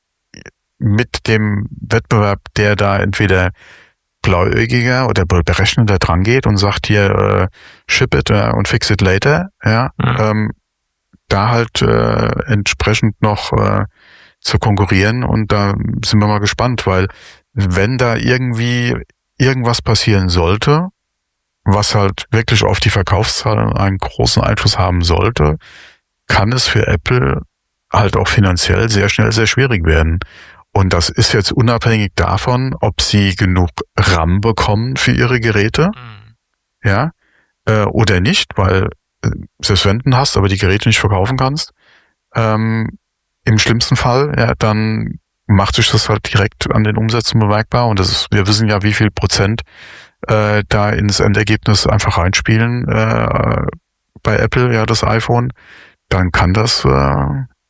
mit dem Wettbewerb, der da entweder blauäugiger oder berechnender dran geht und sagt hier äh, ship it äh, und fix it later, ja, mhm. ähm, da halt äh, entsprechend noch äh, zu konkurrieren und da sind wir mal gespannt, weil wenn da irgendwie irgendwas passieren sollte, was halt wirklich auf die Verkaufszahlen einen großen Einfluss haben sollte, kann es für Apple halt auch finanziell sehr schnell sehr schwierig werden. Und das ist jetzt unabhängig davon, ob sie genug RAM bekommen für ihre Geräte, mhm. ja, äh, oder nicht, weil äh, selbst wenn du hast, aber die Geräte nicht verkaufen kannst, ähm, im schlimmsten Fall, ja, dann macht sich das halt direkt an den Umsätzen bemerkbar. Und das ist, wir wissen ja, wie viel Prozent äh, da ins Endergebnis einfach reinspielen, äh, bei Apple, ja, das iPhone, dann kann das äh,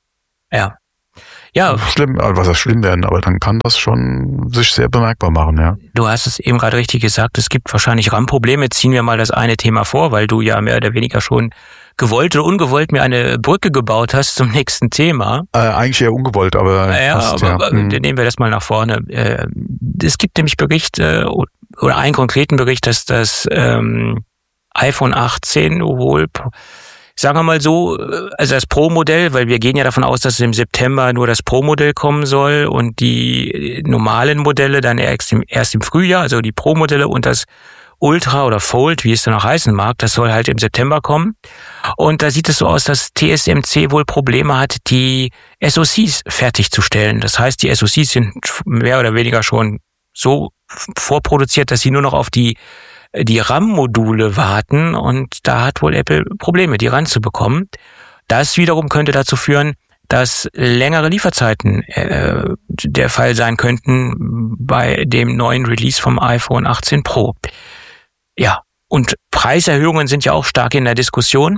ja. Ja. schlimm, also was heißt schlimm werden, aber dann kann das schon sich sehr bemerkbar machen, ja. Du hast es eben gerade richtig gesagt, es gibt wahrscheinlich RAM-Probleme. Ziehen wir mal das eine Thema vor, weil du ja mehr oder weniger schon gewollt oder ungewollt mir eine Brücke gebaut hast zum nächsten Thema. Äh, eigentlich eher ungewollt, aber... Ja, fast, aber, ja. aber nehmen wir das mal nach vorne. Äh, es gibt nämlich Berichte oder einen konkreten Bericht, dass das ähm, iPhone achtzehn wohl... Sagen wir mal so, also das Pro-Modell, weil wir gehen ja davon aus, dass im September nur das Pro-Modell kommen soll und die normalen Modelle dann erst im, erst im Frühjahr, also die Pro-Modelle und das Ultra oder Fold, wie es dann auch heißen mag, das soll halt im September kommen. Und da sieht es so aus, dass T S M C wohl Probleme hat, die S O Cs fertigzustellen. Das heißt, die S O Cs sind mehr oder weniger schon so vorproduziert, dass sie nur noch auf die die RAM-Module warten und da hat wohl Apple Probleme, die ranzubekommen. Das wiederum könnte dazu führen, dass längere Lieferzeiten äh, der Fall sein könnten bei dem neuen Release vom iPhone achtzehn Pro. Ja, und Preiserhöhungen sind ja auch stark in der Diskussion.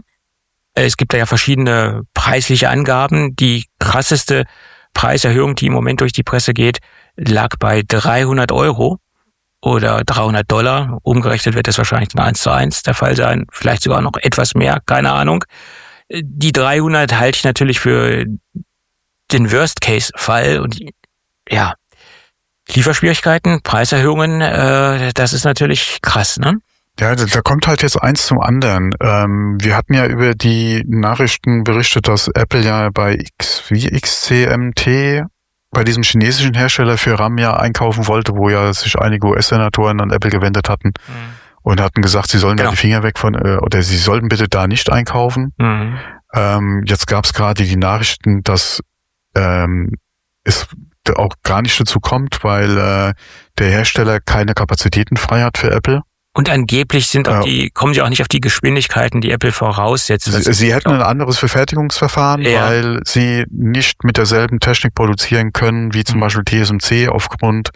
Es gibt da ja verschiedene preisliche Angaben. Die krasseste Preiserhöhung, die im Moment durch die Presse geht, lag bei dreihundert Euro. Oder dreihundert Dollar. Umgerechnet wird das wahrscheinlich ein eins zu eins der Fall sein. Vielleicht sogar noch etwas mehr, keine Ahnung. Die dreihundert halte ich natürlich für den Worst-Case-Fall. Und ja, Lieferschwierigkeiten, Preiserhöhungen, äh, das ist natürlich krass, ne? Ja, da kommt halt jetzt eins zum anderen. Ähm, wir hatten ja über die Nachrichten berichtet, dass Apple ja bei X, wie X C M T bei diesem chinesischen Hersteller für RAM ja einkaufen wollte, wo ja sich einige U S-Senatoren an Apple gewendet hatten mhm. und hatten gesagt, sie sollen genau. da die Finger weg von, äh, oder sie sollten bitte da nicht einkaufen. Mhm. Ähm, jetzt gab es gerade die Nachrichten, dass ähm, es auch gar nicht dazu kommt, weil äh, der Hersteller keine Kapazitäten frei hat für Apple. Und angeblich sind auch die, kommen sie auch nicht auf die Geschwindigkeiten, die Apple voraussetzt. Sie, sie hätten ein anderes Verfertigungsverfahren, ja. weil sie nicht mit derselben Technik produzieren können, wie zum mhm. Beispiel T S M C aufgrund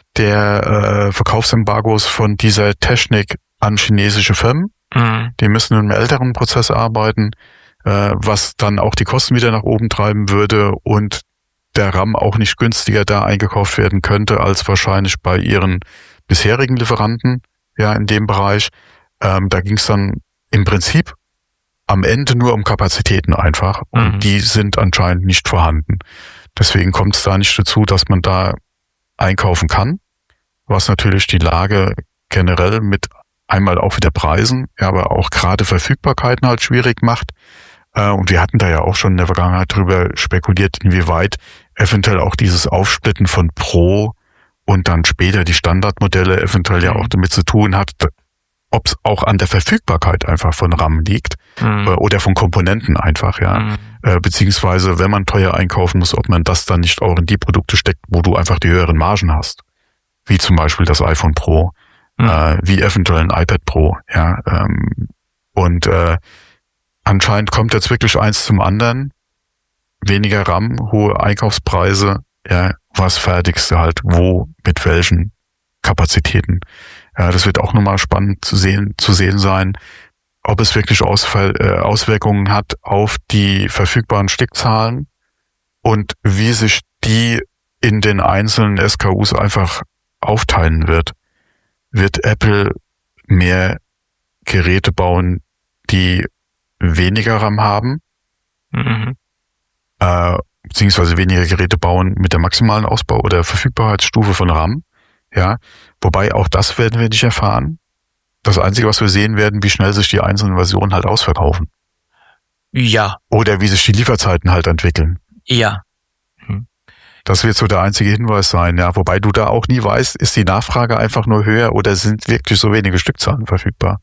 der äh, Verkaufsembargos von dieser Technik an chinesische Firmen. Mhm. Die müssen mit einem älteren Prozess arbeiten, äh, was dann auch die Kosten wieder nach oben treiben würde und der RAM auch nicht günstiger da eingekauft werden könnte, als wahrscheinlich bei ihren bisherigen Lieferanten. Ja, in dem Bereich. Ähm, da ging es dann im Prinzip am Ende nur um Kapazitäten einfach. Und mhm. die sind anscheinend nicht vorhanden. Deswegen kommt es da nicht dazu, dass man da einkaufen kann. Was natürlich die Lage generell mit einmal auch wieder Preisen, ja, aber auch gerade Verfügbarkeiten halt schwierig macht. Äh, und wir hatten da ja auch schon in der Vergangenheit drüber spekuliert, inwieweit eventuell auch dieses Aufsplitten von Pro und dann später die Standardmodelle eventuell ja auch damit zu tun hat, ob es auch an der Verfügbarkeit einfach von RAM liegt mhm. oder von Komponenten einfach, ja. Mhm. Äh, beziehungsweise, wenn man teuer einkaufen muss, ob man das dann nicht auch in die Produkte steckt, wo du einfach die höheren Margen hast. Wie zum Beispiel das iPhone Pro, mhm. äh, wie eventuell ein iPad Pro, ja. Ähm, und äh, anscheinend kommt jetzt wirklich eins zum anderen. Weniger RAM, hohe Einkaufspreise, ja, was fertigst du halt, wo, mit welchen Kapazitäten. Ja, das wird auch nochmal spannend zu sehen, zu sehen sein, ob es wirklich Ausfall, äh, Auswirkungen hat auf die verfügbaren Stückzahlen und wie sich die in den einzelnen S K Us einfach aufteilen wird. Wird Apple mehr Geräte bauen, die weniger RAM haben? Mhm. Äh, beziehungsweise weniger Geräte bauen mit der maximalen Ausbau- oder Verfügbarkeitsstufe von RAM. Ja, wobei auch das werden wir nicht erfahren. Das Einzige, was wir sehen werden, wie schnell sich die einzelnen Versionen halt ausverkaufen. Ja. Oder wie sich die Lieferzeiten halt entwickeln. Ja. Hm. Das wird so der einzige Hinweis sein, ja. Wobei du da auch nie weißt, ist die Nachfrage einfach nur höher oder sind wirklich so wenige Stückzahlen verfügbar?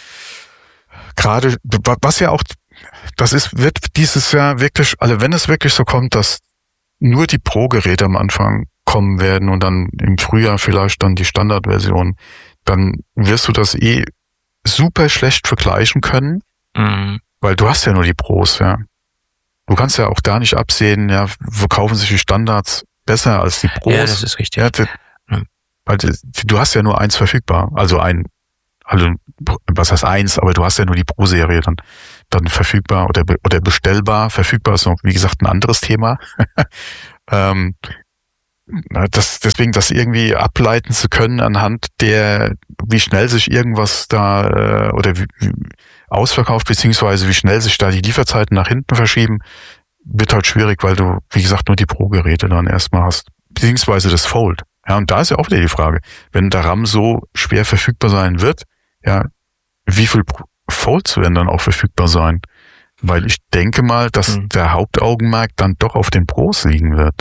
Gerade, was ja auch, das ist, wird dieses Jahr wirklich, also wenn es wirklich so kommt, dass nur die Pro-Geräte am Anfang kommen werden und dann im Frühjahr vielleicht dann die Standardversion, dann wirst du das eh super schlecht vergleichen können, mhm. weil du hast ja nur die Pros, ja. Du kannst ja auch da nicht absehen, ja, verkaufen sich die Standards besser als die Pros. Ja, das ist richtig. Ja, das, mhm. weil du hast ja nur eins verfügbar, also ein, also was heißt eins, aber du hast ja nur die Pro-Serie dann. dann verfügbar oder oder bestellbar. Verfügbar ist noch, wie gesagt, ein anderes Thema. ähm, das, deswegen das irgendwie ableiten zu können anhand der, wie schnell sich irgendwas da äh, oder wie, wie ausverkauft, beziehungsweise wie schnell sich da die Lieferzeiten nach hinten verschieben, wird halt schwierig, weil du, wie gesagt, nur die Pro-Geräte dann erstmal hast, beziehungsweise das Fold. Ja, und da ist ja auch wieder die Frage, wenn der RAM so schwer verfügbar sein wird, ja, wie viel Folds werden dann auch verfügbar sein? Weil ich denke mal, dass mhm. der Hauptaugenmerk dann doch auf den Pros liegen wird.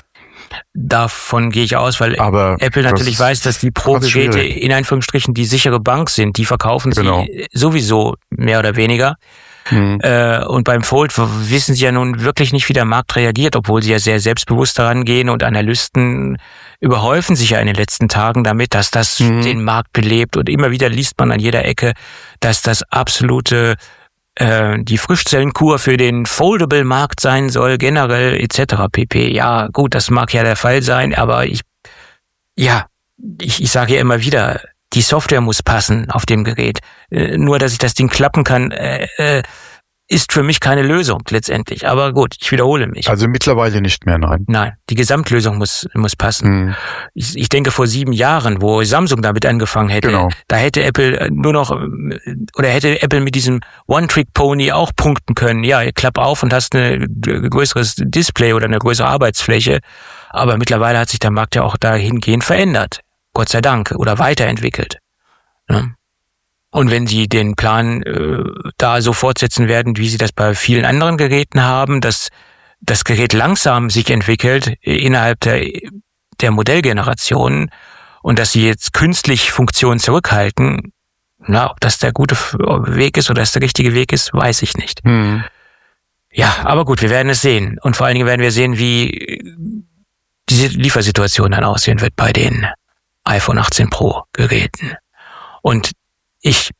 Davon gehe ich aus, weil Aber Apple natürlich weiß, dass die Pro-Geräte in Anführungsstrichen die sichere Bank sind. Die verkaufen genau. sie sowieso mehr oder weniger. Mhm. Äh, und beim Fold wissen sie ja nun wirklich nicht, wie der Markt reagiert, obwohl sie ja sehr selbstbewusst daran gehen und Analysten überhäufen sich ja in den letzten Tagen damit, dass das mhm. den Markt belebt. Und immer wieder liest man an jeder Ecke, dass das absolute die Frischzellenkur für den Foldable-Markt sein soll, generell et cetera pp. Ja, gut, das mag ja der Fall sein, aber ich, ja, ich, ich sage ja immer wieder, die Software muss passen auf dem Gerät. Äh, nur, dass ich das Ding klappen kann, äh, äh, ist für mich keine Lösung letztendlich. Aber gut, ich wiederhole mich. Also mittlerweile nicht mehr, nein. Nein, die Gesamtlösung muss muss passen. Hm. Ich, ich denke, vor sieben Jahren, wo Samsung damit angefangen hätte, genau. da hätte Apple nur noch, oder hätte Apple mit diesem One-Trick-Pony auch punkten können. Ja, klapp auf und hast ein größeres Display oder eine größere Arbeitsfläche. Aber mittlerweile hat sich der Markt ja auch dahingehend verändert. Gott sei Dank. Oder weiterentwickelt. Ne? Und wenn sie den Plan äh, da so fortsetzen werden, wie sie das bei vielen anderen Geräten haben, dass das Gerät langsam sich entwickelt innerhalb der, der Modellgenerationen und dass sie jetzt künstlich Funktionen zurückhalten, na, ob das der gute Weg ist oder das der richtige Weg ist, weiß ich nicht. Hm. Ja, aber gut, wir werden es sehen. Und vor allen Dingen werden wir sehen, wie diese Liefersituation dann aussehen wird bei den iPhone achtzehn Pro Geräten. Und ich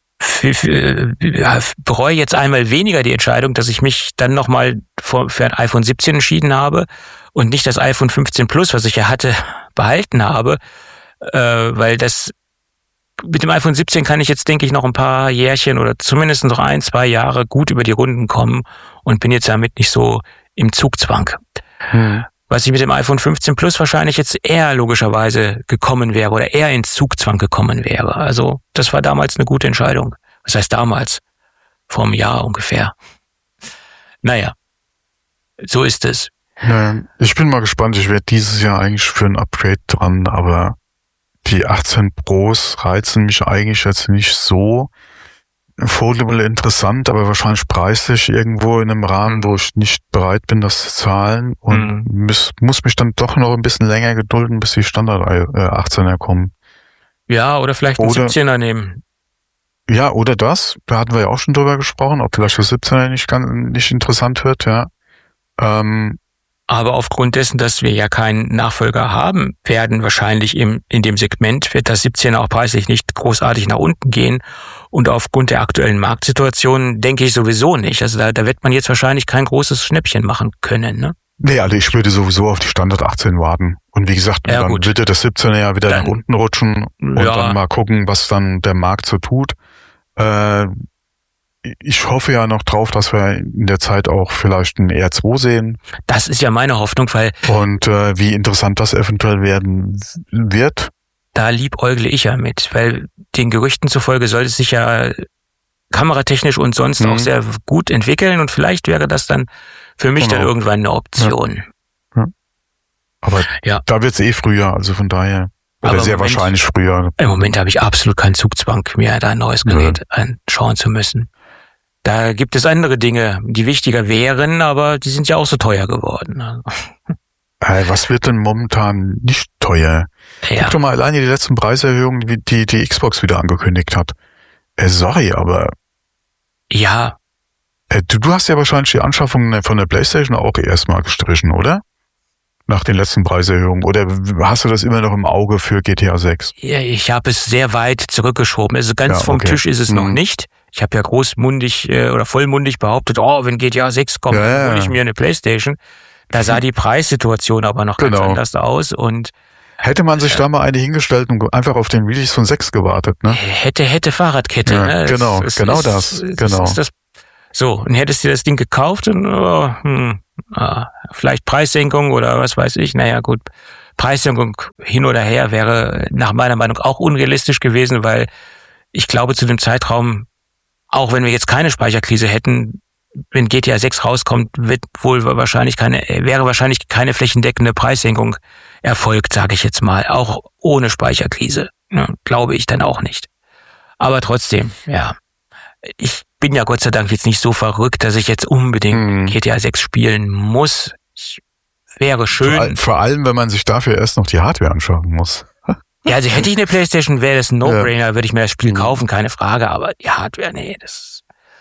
bereue jetzt einmal weniger die Entscheidung, dass ich mich dann nochmal für ein iPhone siebzehn entschieden habe und nicht das iPhone fünfzehn Plus, was ich ja hatte, behalten habe, weil das mit dem iPhone siebzehn kann ich jetzt, denke ich, noch ein paar Jährchen oder zumindest noch ein, zwei Jahre gut über die Runden kommen und bin jetzt damit nicht so im Zugzwang. Hm. Was ich mit dem iPhone fünfzehn Plus wahrscheinlich jetzt eher logischerweise gekommen wäre oder eher ins Zugzwang gekommen wäre. Also das war damals eine gute Entscheidung. Was heißt damals? Vor einem Jahr ungefähr. Naja, so ist es. Naja, ich bin mal gespannt. Ich werde dieses Jahr eigentlich für ein Upgrade dran, aber die achtzehn Pros reizen mich eigentlich jetzt nicht so. Foldable interessant, aber wahrscheinlich preislich irgendwo in einem Rahmen, wo ich nicht bereit bin, das zu zahlen und mhm. muss, muss mich dann doch noch ein bisschen länger gedulden, bis die Standard achtzehner kommen. Ja, oder vielleicht einen oder, siebzehner nehmen. Ja, oder das. Da hatten wir ja auch schon drüber gesprochen, ob vielleicht das siebzehner nicht, ganz, nicht interessant wird, ja. Ähm, Aber aufgrund dessen, dass wir ja keinen Nachfolger haben, werden wahrscheinlich im, in dem Segment wird das siebzehner auch preislich nicht großartig nach unten gehen. Und aufgrund der aktuellen Marktsituation denke ich sowieso nicht. Also da, da wird man jetzt wahrscheinlich kein großes Schnäppchen machen können, ne? Nee, also ich würde sowieso auf die Standard achtzehn warten. Und wie gesagt, ja, dann gut. Wird das siebzehner ja wieder dann, nach unten rutschen und ja. dann mal gucken, was dann der Markt so tut. Äh, Ich hoffe ja noch drauf, dass wir in der Zeit auch vielleicht ein R zwei sehen. Das ist ja meine Hoffnung, weil... Und äh, wie interessant das eventuell werden wird. Da liebäugle ich ja mit, weil den Gerüchten zufolge soll es sich ja kameratechnisch und sonst mhm. auch sehr gut entwickeln und vielleicht wäre das dann für mich genau. dann irgendwann eine Option. Ja. Ja. Aber ja. da wird es eh früher, also von daher... Oder sehr Moment, wahrscheinlich früher. Im Moment habe ich absolut keinen Zugzwang, mir da ein neues Gerät ja. anschauen zu müssen. Da gibt es andere Dinge, die wichtiger wären, aber die sind ja auch so teuer geworden. Hey, was wird denn momentan nicht teuer? Ja. Guck doch mal alleine die letzten Preiserhöhungen, die die, die Xbox wieder angekündigt hat. Äh, sorry, aber... Ja. Äh, du, du hast ja wahrscheinlich die Anschaffung von der PlayStation auch erstmal gestrichen, oder? Nach den letzten Preiserhöhungen. Oder hast du das immer noch im Auge für G T A sechs? Ja, ich habe es sehr weit zurückgeschoben. Also ganz ja, vom okay. Tisch ist es mhm. noch nicht. Ich habe ja großmundig äh, oder vollmundig behauptet, oh, wenn G T A sechs kommt, ja, dann hole ich mir eine PlayStation. Da sah die Preissituation aber noch genau. ganz anders aus. Und hätte man sich äh, da mal eine hingestellt und einfach auf den Release von sechs gewartet, ne? Hätte, hätte Fahrradkette, ja, ne? Genau, es, genau es, das. Es, genau. Es ist das So, und hättest du das Ding gekauft und oh, hm, ah, vielleicht Preissenkung oder was weiß ich. Naja, gut, Preissenkung hin oder her wäre nach meiner Meinung auch unrealistisch gewesen, weil ich glaube, zu dem Zeitraum, auch wenn wir jetzt keine Speicherkrise hätten, wenn G T A sechs rauskommt, wird wohl wahrscheinlich keine, wäre wahrscheinlich keine flächendeckende Preissenkung erfolgt, sage ich jetzt mal, auch ohne Speicherkrise. Ja, glaube ich dann auch nicht. Aber trotzdem, ja. Ich bin ja Gott sei Dank jetzt nicht so verrückt, dass ich jetzt unbedingt hm. G T A sechs spielen muss. Ich, wäre schön. Vor, vor allem, wenn man sich dafür erst noch die Hardware anschauen muss. Ja, also hätte ich eine PlayStation, wäre das ein No-Brainer, ja. würde ich mir das Spiel kaufen, keine Frage. Aber die Hardware, nee, das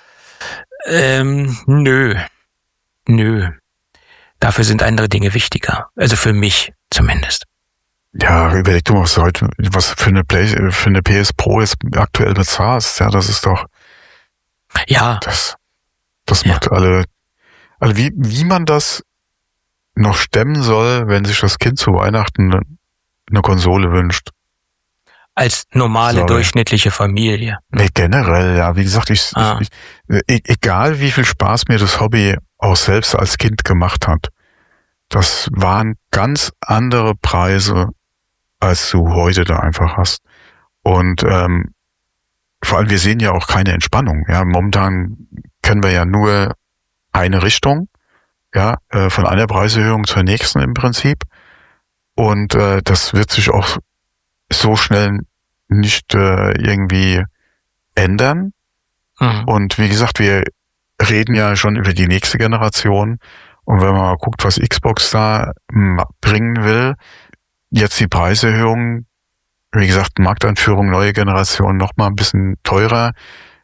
ähm, nö. Nö. Dafür sind andere Dinge wichtiger. Also für mich zumindest. Ja, überleg du mal, was heute, was für eine Play, für eine P S Pro jetzt aktuell bezahlst. Ja, das ist doch. Ja. Das, das ja. macht alle, also wie, wie man das noch stemmen soll, wenn sich das Kind zu Weihnachten eine Konsole wünscht. Als normale, Sorry. durchschnittliche Familie. Nee, generell, ja. Wie gesagt, ich, ah. ich, ich, egal wie viel Spaß mir das Hobby auch selbst als Kind gemacht hat, das waren ganz andere Preise, als du heute da einfach hast. Und ähm, vor allem, wir sehen ja auch keine Entspannung. Ja, momentan kennen wir ja nur eine Richtung, ja, äh, von einer Preiserhöhung zur nächsten im Prinzip. Und äh, das wird sich auch so schnell nicht äh, irgendwie ändern. Mhm. Und wie gesagt, wir reden ja schon über die nächste Generation. Und wenn man mal guckt, was Xbox da bringen will, jetzt die Preiserhöhung, wie gesagt, Markteinführung, neue Generation, noch mal ein bisschen teurer.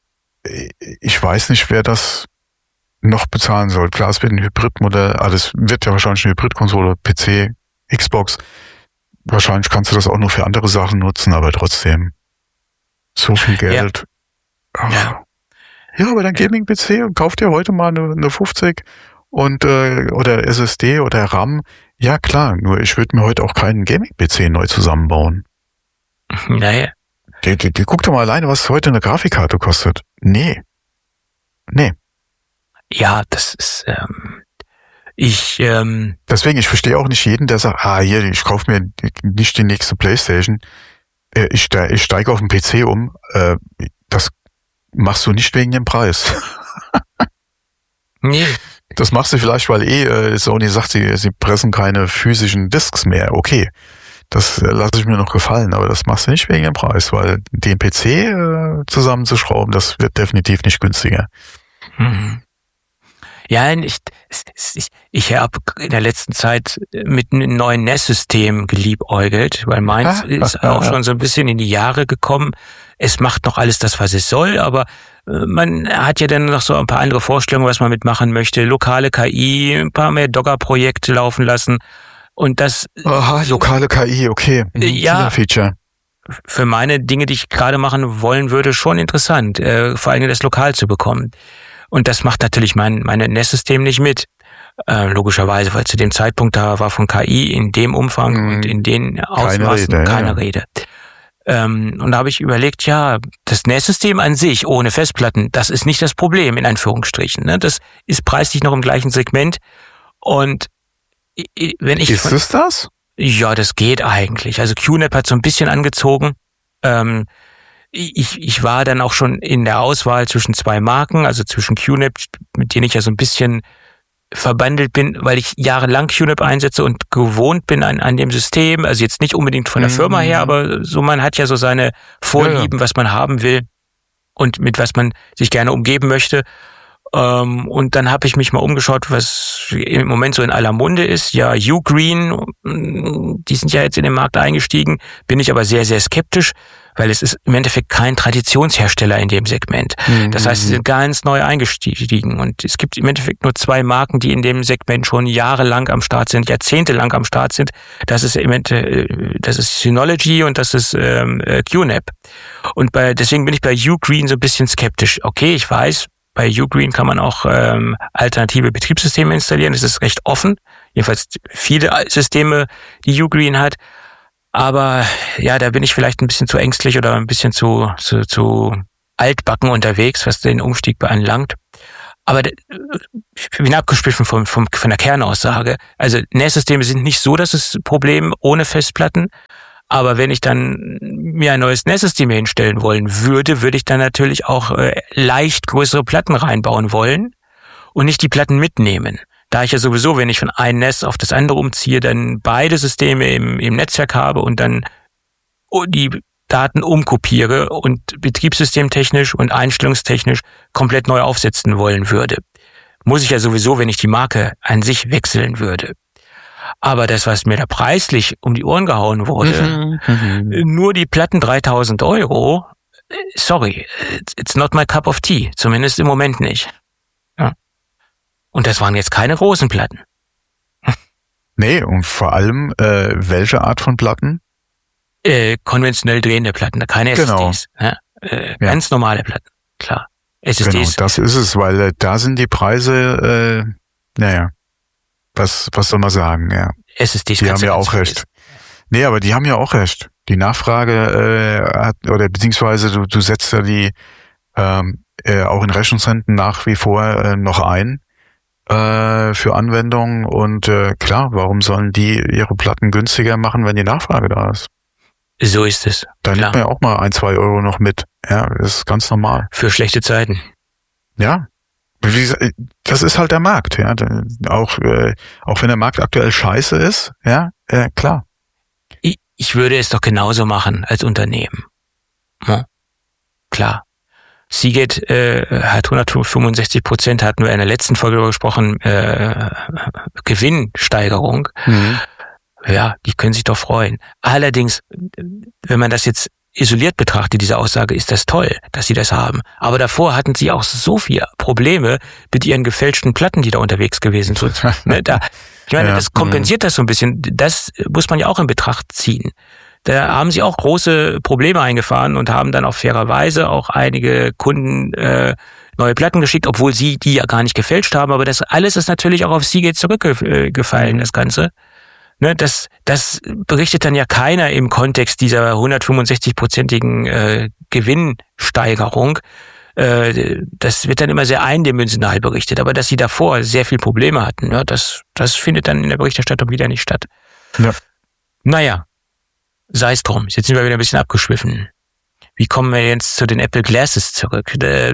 Ich weiß nicht, wer das noch bezahlen soll. Klar, es wird ein Hybridmodell, also es wird ja wahrscheinlich eine Hybridkonsole, P C, Xbox. Wahrscheinlich kannst du das auch nur für andere Sachen nutzen, aber trotzdem so viel Geld. Ja, ja. ja aber dein Gaming-P C und kauf dir heute mal eine, eine fünfzig und äh, oder S S D oder RAM. Ja klar, nur ich würde mir heute auch keinen Gaming-P C neu zusammenbauen. Naja. Die, die, die, guck doch mal alleine, was heute eine Grafikkarte kostet. Nee. Nee. Ja, das ist, ähm, ich, ähm. Deswegen, ich verstehe auch nicht jeden, der sagt, ah, hier, ich kaufe mir nicht die nächste Playstation. Ich, ste- ich steige auf den P C um. Äh, das machst du nicht wegen dem Preis. Nee. Das machst du vielleicht, weil eh äh, Sony sagt, sie, sie pressen keine physischen Discs mehr. Okay. Das lasse ich mir noch gefallen, aber das machst du nicht wegen dem Preis, weil den P C äh, zusammenzuschrauben, das wird definitiv nicht günstiger. Mhm. Ja, ich, ich, ich habe in der letzten Zeit mit einem neuen N E S-System geliebäugelt, weil meins ist auch schon so ein bisschen in die Jahre gekommen. Es macht noch alles das, was es soll, aber man hat ja dann noch so ein paar andere Vorstellungen, was man mitmachen möchte. Lokale K I, ein paar mehr Dogger-Projekte laufen lassen. Und das. Aha, lokale K I, okay. Ja. Feature. Für meine Dinge, die ich gerade machen wollen würde, schon interessant, äh, vor allem das lokal zu bekommen. Und das macht natürlich mein mein N E S-System nicht mit, äh, logischerweise, weil zu dem Zeitpunkt da war von K I in dem Umfang mhm. und in den Ausmaßen keine Rede. Keine ja. Rede. Ähm, und da habe ich überlegt, ja, das N E S-System an sich ohne Festplatten, das ist nicht das Problem, in Anführungsstrichen. Ne? Das ist preislich noch im gleichen Segment. Und wenn ich ist von, es das? Ja, das geht eigentlich. Also Q N A P hat so ein bisschen angezogen. Ähm, ich, ich war dann auch schon in der Auswahl zwischen zwei Marken, also zwischen Q N A P, mit denen ich ja so ein bisschen verbandelt bin, weil ich jahrelang Q N A P einsetze und gewohnt bin an, an dem System. Also jetzt nicht unbedingt von der Firma her, aber so man hat ja so seine Vorlieben, ja, ja. was man haben will und mit was man sich gerne umgeben möchte. Ähm, und dann habe ich mich mal umgeschaut, was im Moment so in aller Munde ist. Ja, Ugreen, die sind ja jetzt in den Markt eingestiegen, bin ich aber sehr, sehr skeptisch, weil es ist im Endeffekt kein Traditionshersteller in dem Segment. Mhm. Das heißt, sie sind ganz neu eingestiegen und es gibt im Endeffekt nur zwei Marken, die in dem Segment schon jahrelang am Start sind, jahrzehntelang am Start sind. Das ist im Endeffekt, das ist Synology und das ist ähm, Q N A P. Und bei, deswegen bin ich bei Ugreen so ein bisschen skeptisch. Okay, ich weiß, bei Ugreen kann man auch ähm, alternative Betriebssysteme installieren. Das ist recht offen. Jedenfalls viele Systeme, die Ugreen hat. Aber ja, da bin ich vielleicht ein bisschen zu ängstlich oder ein bisschen zu, zu, zu altbacken unterwegs, was den Umstieg beanlangt. Aber ich bin abgeschwiffen vom, vom, von der Kernaussage. Also N A S-Systeme sind nicht so das Problem ohne Festplatten. Aber wenn ich dann mir ein neues N A S-System hinstellen wollen würde, würde ich dann natürlich auch äh, leicht größere Platten reinbauen wollen und nicht die Platten mitnehmen. Da ich ja sowieso, wenn ich von einem N A S auf das andere umziehe, dann beide Systeme im, im Netzwerk habe und dann die Daten umkopiere und betriebssystemtechnisch und einstellungstechnisch komplett neu aufsetzen wollen würde. Muss ich ja sowieso, wenn ich die Marke an sich wechseln würde. Aber das, was mir da preislich um die Ohren gehauen wurde, mhm. nur die Platten dreitausend Euro, sorry, it's not my cup of tea, zumindest im Moment nicht. Ja. Und das waren jetzt keine großen Platten. Nee, und vor allem, äh, welche Art von Platten? Äh, konventionell drehende Platten, keine genau. S S Ds. Ne? Äh, ganz ja. normale Platten, klar. S S Ds. Genau, das ist es, weil äh, da sind die Preise, äh, naja, was, was soll man sagen, ja. S S Ds. Die haben ja auch recht. Nee, aber die haben ja auch recht. Die Nachfrage äh, hat, oder beziehungsweise du, du setzt ja die ähm, äh, auch in Rechnungszentren nach wie vor äh, noch ein äh, für Anwendungen und äh, klar, warum sollen die ihre Platten günstiger machen, wenn die Nachfrage da ist? So ist es. Da nimmt man ja auch mal ein, zwei Euro noch mit. Ja, das ist ganz normal. Für schlechte Zeiten. Ja. Wie gesagt, das ist halt der Markt. Ja, auch äh, auch wenn der Markt aktuell scheiße ist, ja, äh, klar. Ich, ich würde es doch genauso machen als Unternehmen. Ja, klar. Seagate äh, hat hundertfünfundsechzig Prozent, hatten wir in der letzten Folge darüber gesprochen, äh, Gewinnsteigerung. Mhm. Ja, die können sich doch freuen. Allerdings, wenn man das jetzt isoliert betrachtet, diese Aussage, ist das toll, dass sie das haben. Aber davor hatten sie auch so viele Probleme mit ihren gefälschten Platten, die da unterwegs gewesen sind. ne, da, ich meine, ja, das kompensiert das so ein bisschen. Das muss man ja auch in Betracht ziehen. Da haben sie auch große Probleme eingefahren und haben dann auf fairerweise auch einige Kunden äh, neue Platten geschickt, obwohl sie die ja gar nicht gefälscht haben. Aber das alles ist natürlich auch auf Seagate zurückgefallen, mhm. das Ganze. Ne, das, das berichtet dann ja keiner im Kontext dieser hundertfünfundsechzig-prozentigen äh, Gewinnsteigerung. Äh, das wird dann immer sehr eindimensional berichtet. Aber dass sie davor sehr viel Probleme hatten, ne, das, das findet dann in der Berichterstattung wieder nicht statt. Ja. Naja, sei es drum. Jetzt sind wir wieder ein bisschen abgeschwiffen. Wie kommen wir jetzt zu den Apple Glasses zurück? Äh,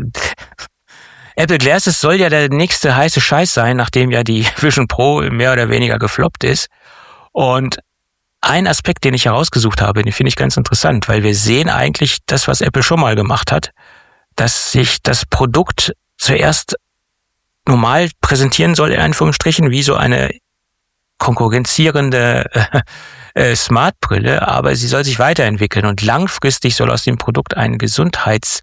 Apple Glasses soll ja der nächste heiße Scheiß sein, nachdem ja die Vision Pro mehr oder weniger gefloppt ist. Und ein Aspekt, den ich herausgesucht habe, den finde ich ganz interessant, weil wir sehen eigentlich das, was Apple schon mal gemacht hat, dass sich das Produkt zuerst normal präsentieren soll, in Anführungsstrichen, wie so eine konkurrenzierende äh, Smart-Brille, aber sie soll sich weiterentwickeln und langfristig soll aus dem Produkt ein Gesundheits-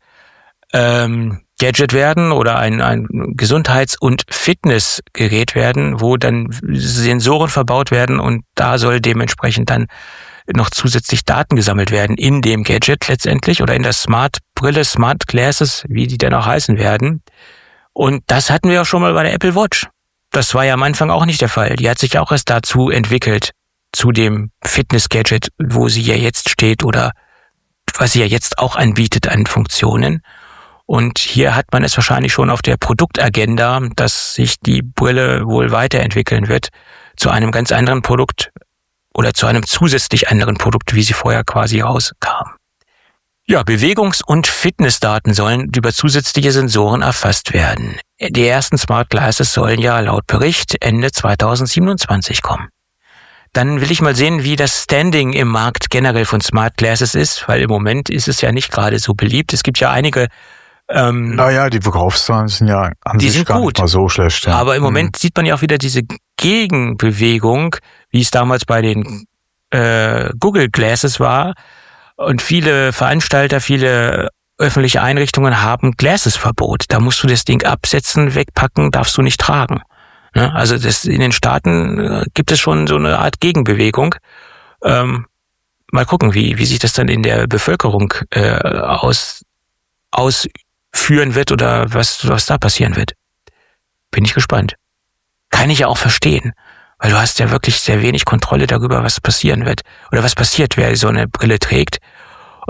ähm, Gadget werden oder ein, ein Gesundheits- und Fitnessgerät werden, wo dann Sensoren verbaut werden und da soll dementsprechend dann noch zusätzlich Daten gesammelt werden in dem Gadget letztendlich oder in der Smart-Brille, Smart Glasses, wie die denn auch heißen werden. Und das hatten wir auch schon mal bei der Apple Watch. Das war ja am Anfang auch nicht der Fall. Die hat sich auch erst dazu entwickelt, zu dem Fitness-Gadget, wo sie ja jetzt steht oder was sie ja jetzt auch anbietet an Funktionen. Und hier hat man es wahrscheinlich schon auf der Produktagenda, dass sich die Brille wohl weiterentwickeln wird zu einem ganz anderen Produkt oder zu einem zusätzlich anderen Produkt, wie sie vorher quasi rauskam. Ja, Bewegungs- und Fitnessdaten sollen über zusätzliche Sensoren erfasst werden. Die ersten Smart Glasses sollen ja laut Bericht Ende zweitausendsiebenundzwanzig kommen. Dann will ich mal sehen, wie das Standing im Markt generell von Smart Glasses ist, weil im Moment ist es ja nicht gerade so beliebt. Es gibt ja einige Ähm, naja, die Verkaufszahlen sind ja an die sich sind gar gut, nicht mal so schlecht. Ja. Aber im Moment mhm. sieht man ja auch wieder diese Gegenbewegung, wie es damals bei den äh, Google Glasses war. Und viele Veranstalter, viele öffentliche Einrichtungen haben Glasses-Verbot. Da musst du das Ding absetzen, wegpacken, darfst du nicht tragen. Ja, also das, in den Staaten äh, gibt es schon so eine Art Gegenbewegung. Ähm, mal gucken, wie, wie sich das dann in der Bevölkerung äh, aus, aus führen wird oder was, was da passieren wird. Bin ich gespannt. Kann ich ja auch verstehen, weil du hast ja wirklich sehr wenig Kontrolle darüber, was passieren wird oder was passiert, wer so eine Brille trägt.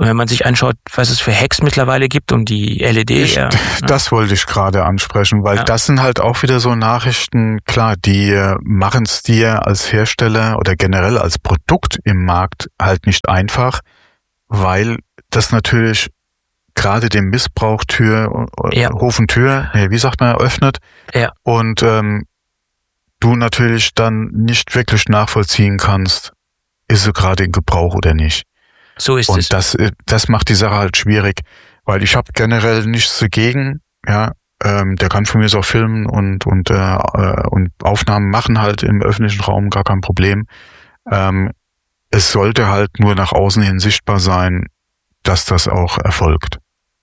Und wenn man sich anschaut, was es für Hacks mittlerweile gibt, um die L E D... Ich, ja, das ja. wollte ich gerade ansprechen, weil ja. das sind halt auch wieder so Nachrichten, klar, die machen es dir als Hersteller oder generell als Produkt im Markt halt nicht einfach, weil das natürlich gerade dem Missbrauch Tür, ja. Hof und Tür, wie sagt man, öffnet. Ja. Und ähm, du natürlich dann nicht wirklich nachvollziehen kannst, ist sie gerade in Gebrauch oder nicht. So ist und es. Und das, das macht die Sache halt schwierig, weil ich habe generell nichts dagegen, ja, ähm, der kann von mir so auch filmen und und äh, und Aufnahmen machen halt im öffentlichen Raum, gar kein Problem. Ähm, es sollte halt nur nach außen hin sichtbar sein, dass das auch erfolgt.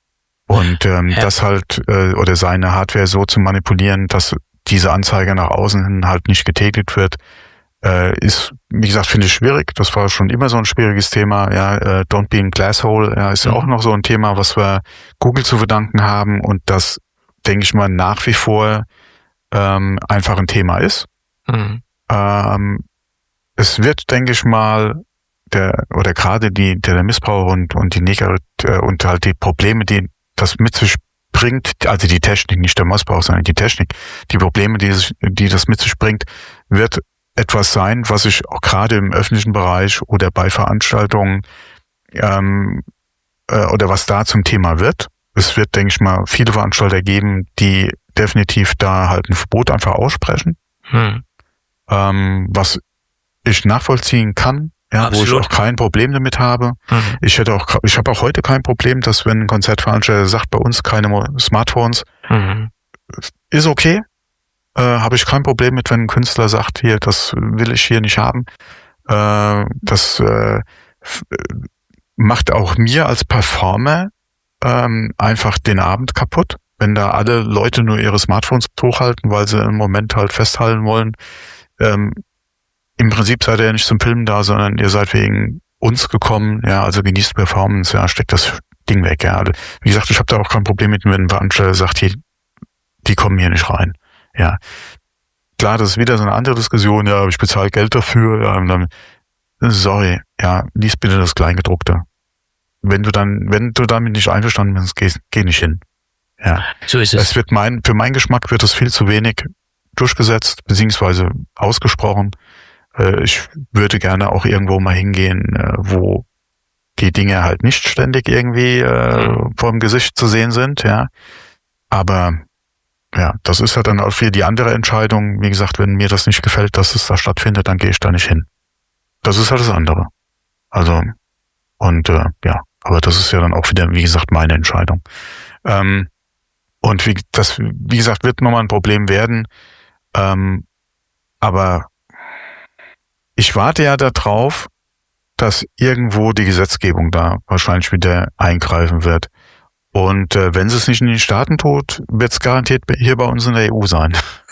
Und ähm, ja. das halt, äh, oder seine Hardware so zu manipulieren, dass diese Anzeige nach außen hin halt nicht getätigt wird, äh, ist, wie gesagt, finde ich schwierig. Das war schon immer so ein schwieriges Thema. Ja, äh, Don't be in Glasshole, ja, ist ja mhm. auch noch so ein Thema, was wir Google zu verdanken haben und das, denke ich mal, nach wie vor ähm, einfach ein Thema ist. Mhm. Ähm, es wird, denke ich mal, der oder gerade die der Missbrauch und und die Neger und halt die Probleme, die das mit sich bringt, also die Technik, nicht der Missbrauch, sondern die Technik, die Probleme, die die das mit sich bringt, wird etwas sein, was ich auch gerade im öffentlichen Bereich oder bei Veranstaltungen ähm, äh, oder was da zum Thema wird. Es wird, denke ich mal, viele Veranstalter geben, die definitiv da halt ein Verbot einfach aussprechen, hm. ähm, was ich nachvollziehen kann. Ja, wo ich auch kein Problem damit habe. Mhm. Ich hätte auch, ich habe auch heute kein Problem, dass wenn ein Konzertveranstalter sagt, bei uns keine Smartphones, mhm. ist okay. Äh, habe ich kein Problem mit, wenn ein Künstler sagt, hier, das will ich hier nicht haben. Äh, das äh, f- macht auch mir als Performer ähm, einfach den Abend kaputt, wenn da alle Leute nur ihre Smartphones hochhalten, weil sie im Moment halt festhalten wollen. Ähm, Im Prinzip seid ihr ja nicht zum Filmen da, sondern ihr seid wegen uns gekommen, ja, also genießt Performance, ja, steckt das Ding weg, ja. Also, wie gesagt, ich habe da auch kein Problem mit, wenn ein Veranstalter sagt, hier, die kommen hier nicht rein, ja. Klar, das ist wieder so eine andere Diskussion, ja, ich bezahle Geld dafür, ja, und dann, sorry, ja, lies bitte das Kleingedruckte. Wenn du dann, wenn du damit nicht einverstanden bist, geh, geh nicht hin, ja. So ist es. Es wird mein, für meinen Geschmack wird das viel zu wenig durchgesetzt, beziehungsweise ausgesprochen. Ich würde gerne auch irgendwo mal hingehen, wo die Dinge halt nicht ständig irgendwie äh, vor dem Gesicht zu sehen sind, ja. Aber ja, das ist ja dann auch für die andere Entscheidung. Wie gesagt, wenn mir das nicht gefällt, dass es da stattfindet, dann gehe ich da nicht hin. Das ist halt das andere. Also, und äh, ja, aber das ist ja dann auch wieder, wie gesagt, meine Entscheidung. Ähm, und wie das, wie gesagt, wird nochmal ein Problem werden. Ähm, aber ich warte ja darauf, dass irgendwo die Gesetzgebung da wahrscheinlich wieder eingreifen wird. Und äh, wenn sie es nicht in den Staaten tut, wird es garantiert hier bei uns in der E U sein.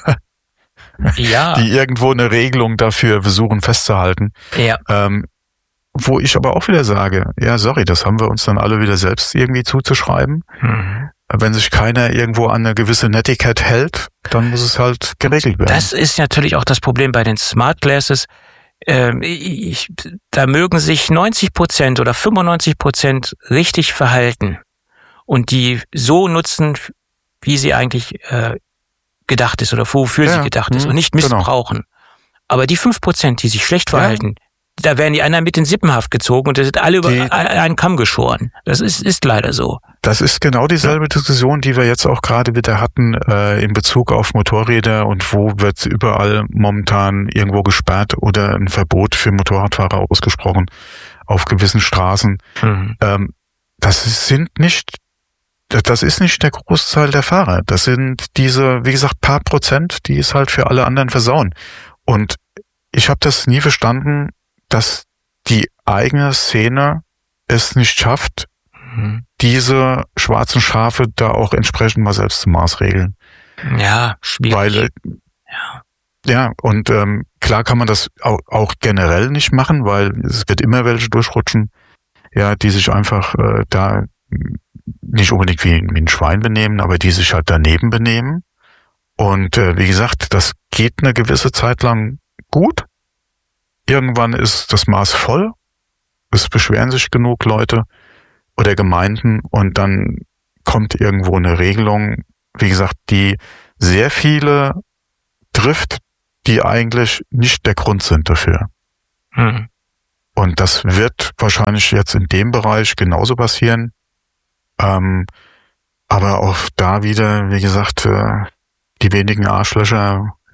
Ja. Die irgendwo eine Regelung dafür versuchen festzuhalten. Ja. Ähm, wo ich aber auch wieder sage, ja, sorry, das haben wir uns dann alle wieder selbst irgendwie zuzuschreiben. Mhm. Wenn sich keiner irgendwo an eine gewisse Netiquette hält, dann muss es halt geregelt werden. Das ist natürlich auch das Problem bei den Smart Glasses. Ähm, ich, da mögen sich neunzig Prozent oder fünfundneunzig Prozent richtig verhalten und die so nutzen, wie sie eigentlich äh, gedacht ist oder wofür ja, sie gedacht mh, ist und nicht missbrauchen. Genau. Aber die fünf Prozent, die sich schlecht verhalten, ja. da werden die anderen mit in Sippenhaft gezogen und da sind alle über die, einen Kamm geschoren. Das ist, ist leider so. Das ist genau dieselbe ja. Diskussion, die wir jetzt auch gerade wieder hatten äh, in Bezug auf Motorräder und wo wird überall momentan irgendwo gesperrt oder ein Verbot für Motorradfahrer ausgesprochen auf gewissen Straßen. Mhm. Ähm, das sind nicht, das ist nicht der Großteil der Fahrer. Das sind diese, wie gesagt, paar Prozent, die es halt für alle anderen versauen. Und ich habe das nie verstanden, dass die eigene Szene es nicht schafft, diese schwarzen Schafe da auch entsprechend mal selbst zu maßregeln. Ja, schwierig. Weil, ja. ja, und ähm, klar kann man das auch, auch generell nicht machen, weil es wird immer welche durchrutschen, ja, die sich einfach äh, da nicht unbedingt wie, wie ein Schwein benehmen, aber die sich halt daneben benehmen. Und äh, wie gesagt, das geht eine gewisse Zeit lang gut. Irgendwann ist das Maß voll. Es beschweren sich genug Leute. oder Gemeinden und dann kommt irgendwo eine Regelung, wie gesagt, die sehr viele trifft, die eigentlich nicht der Grund sind dafür. Hm. Und das wird wahrscheinlich jetzt in dem Bereich genauso passieren. Ähm, aber auch da wieder, wie gesagt, äh, die wenigen Arschlöcher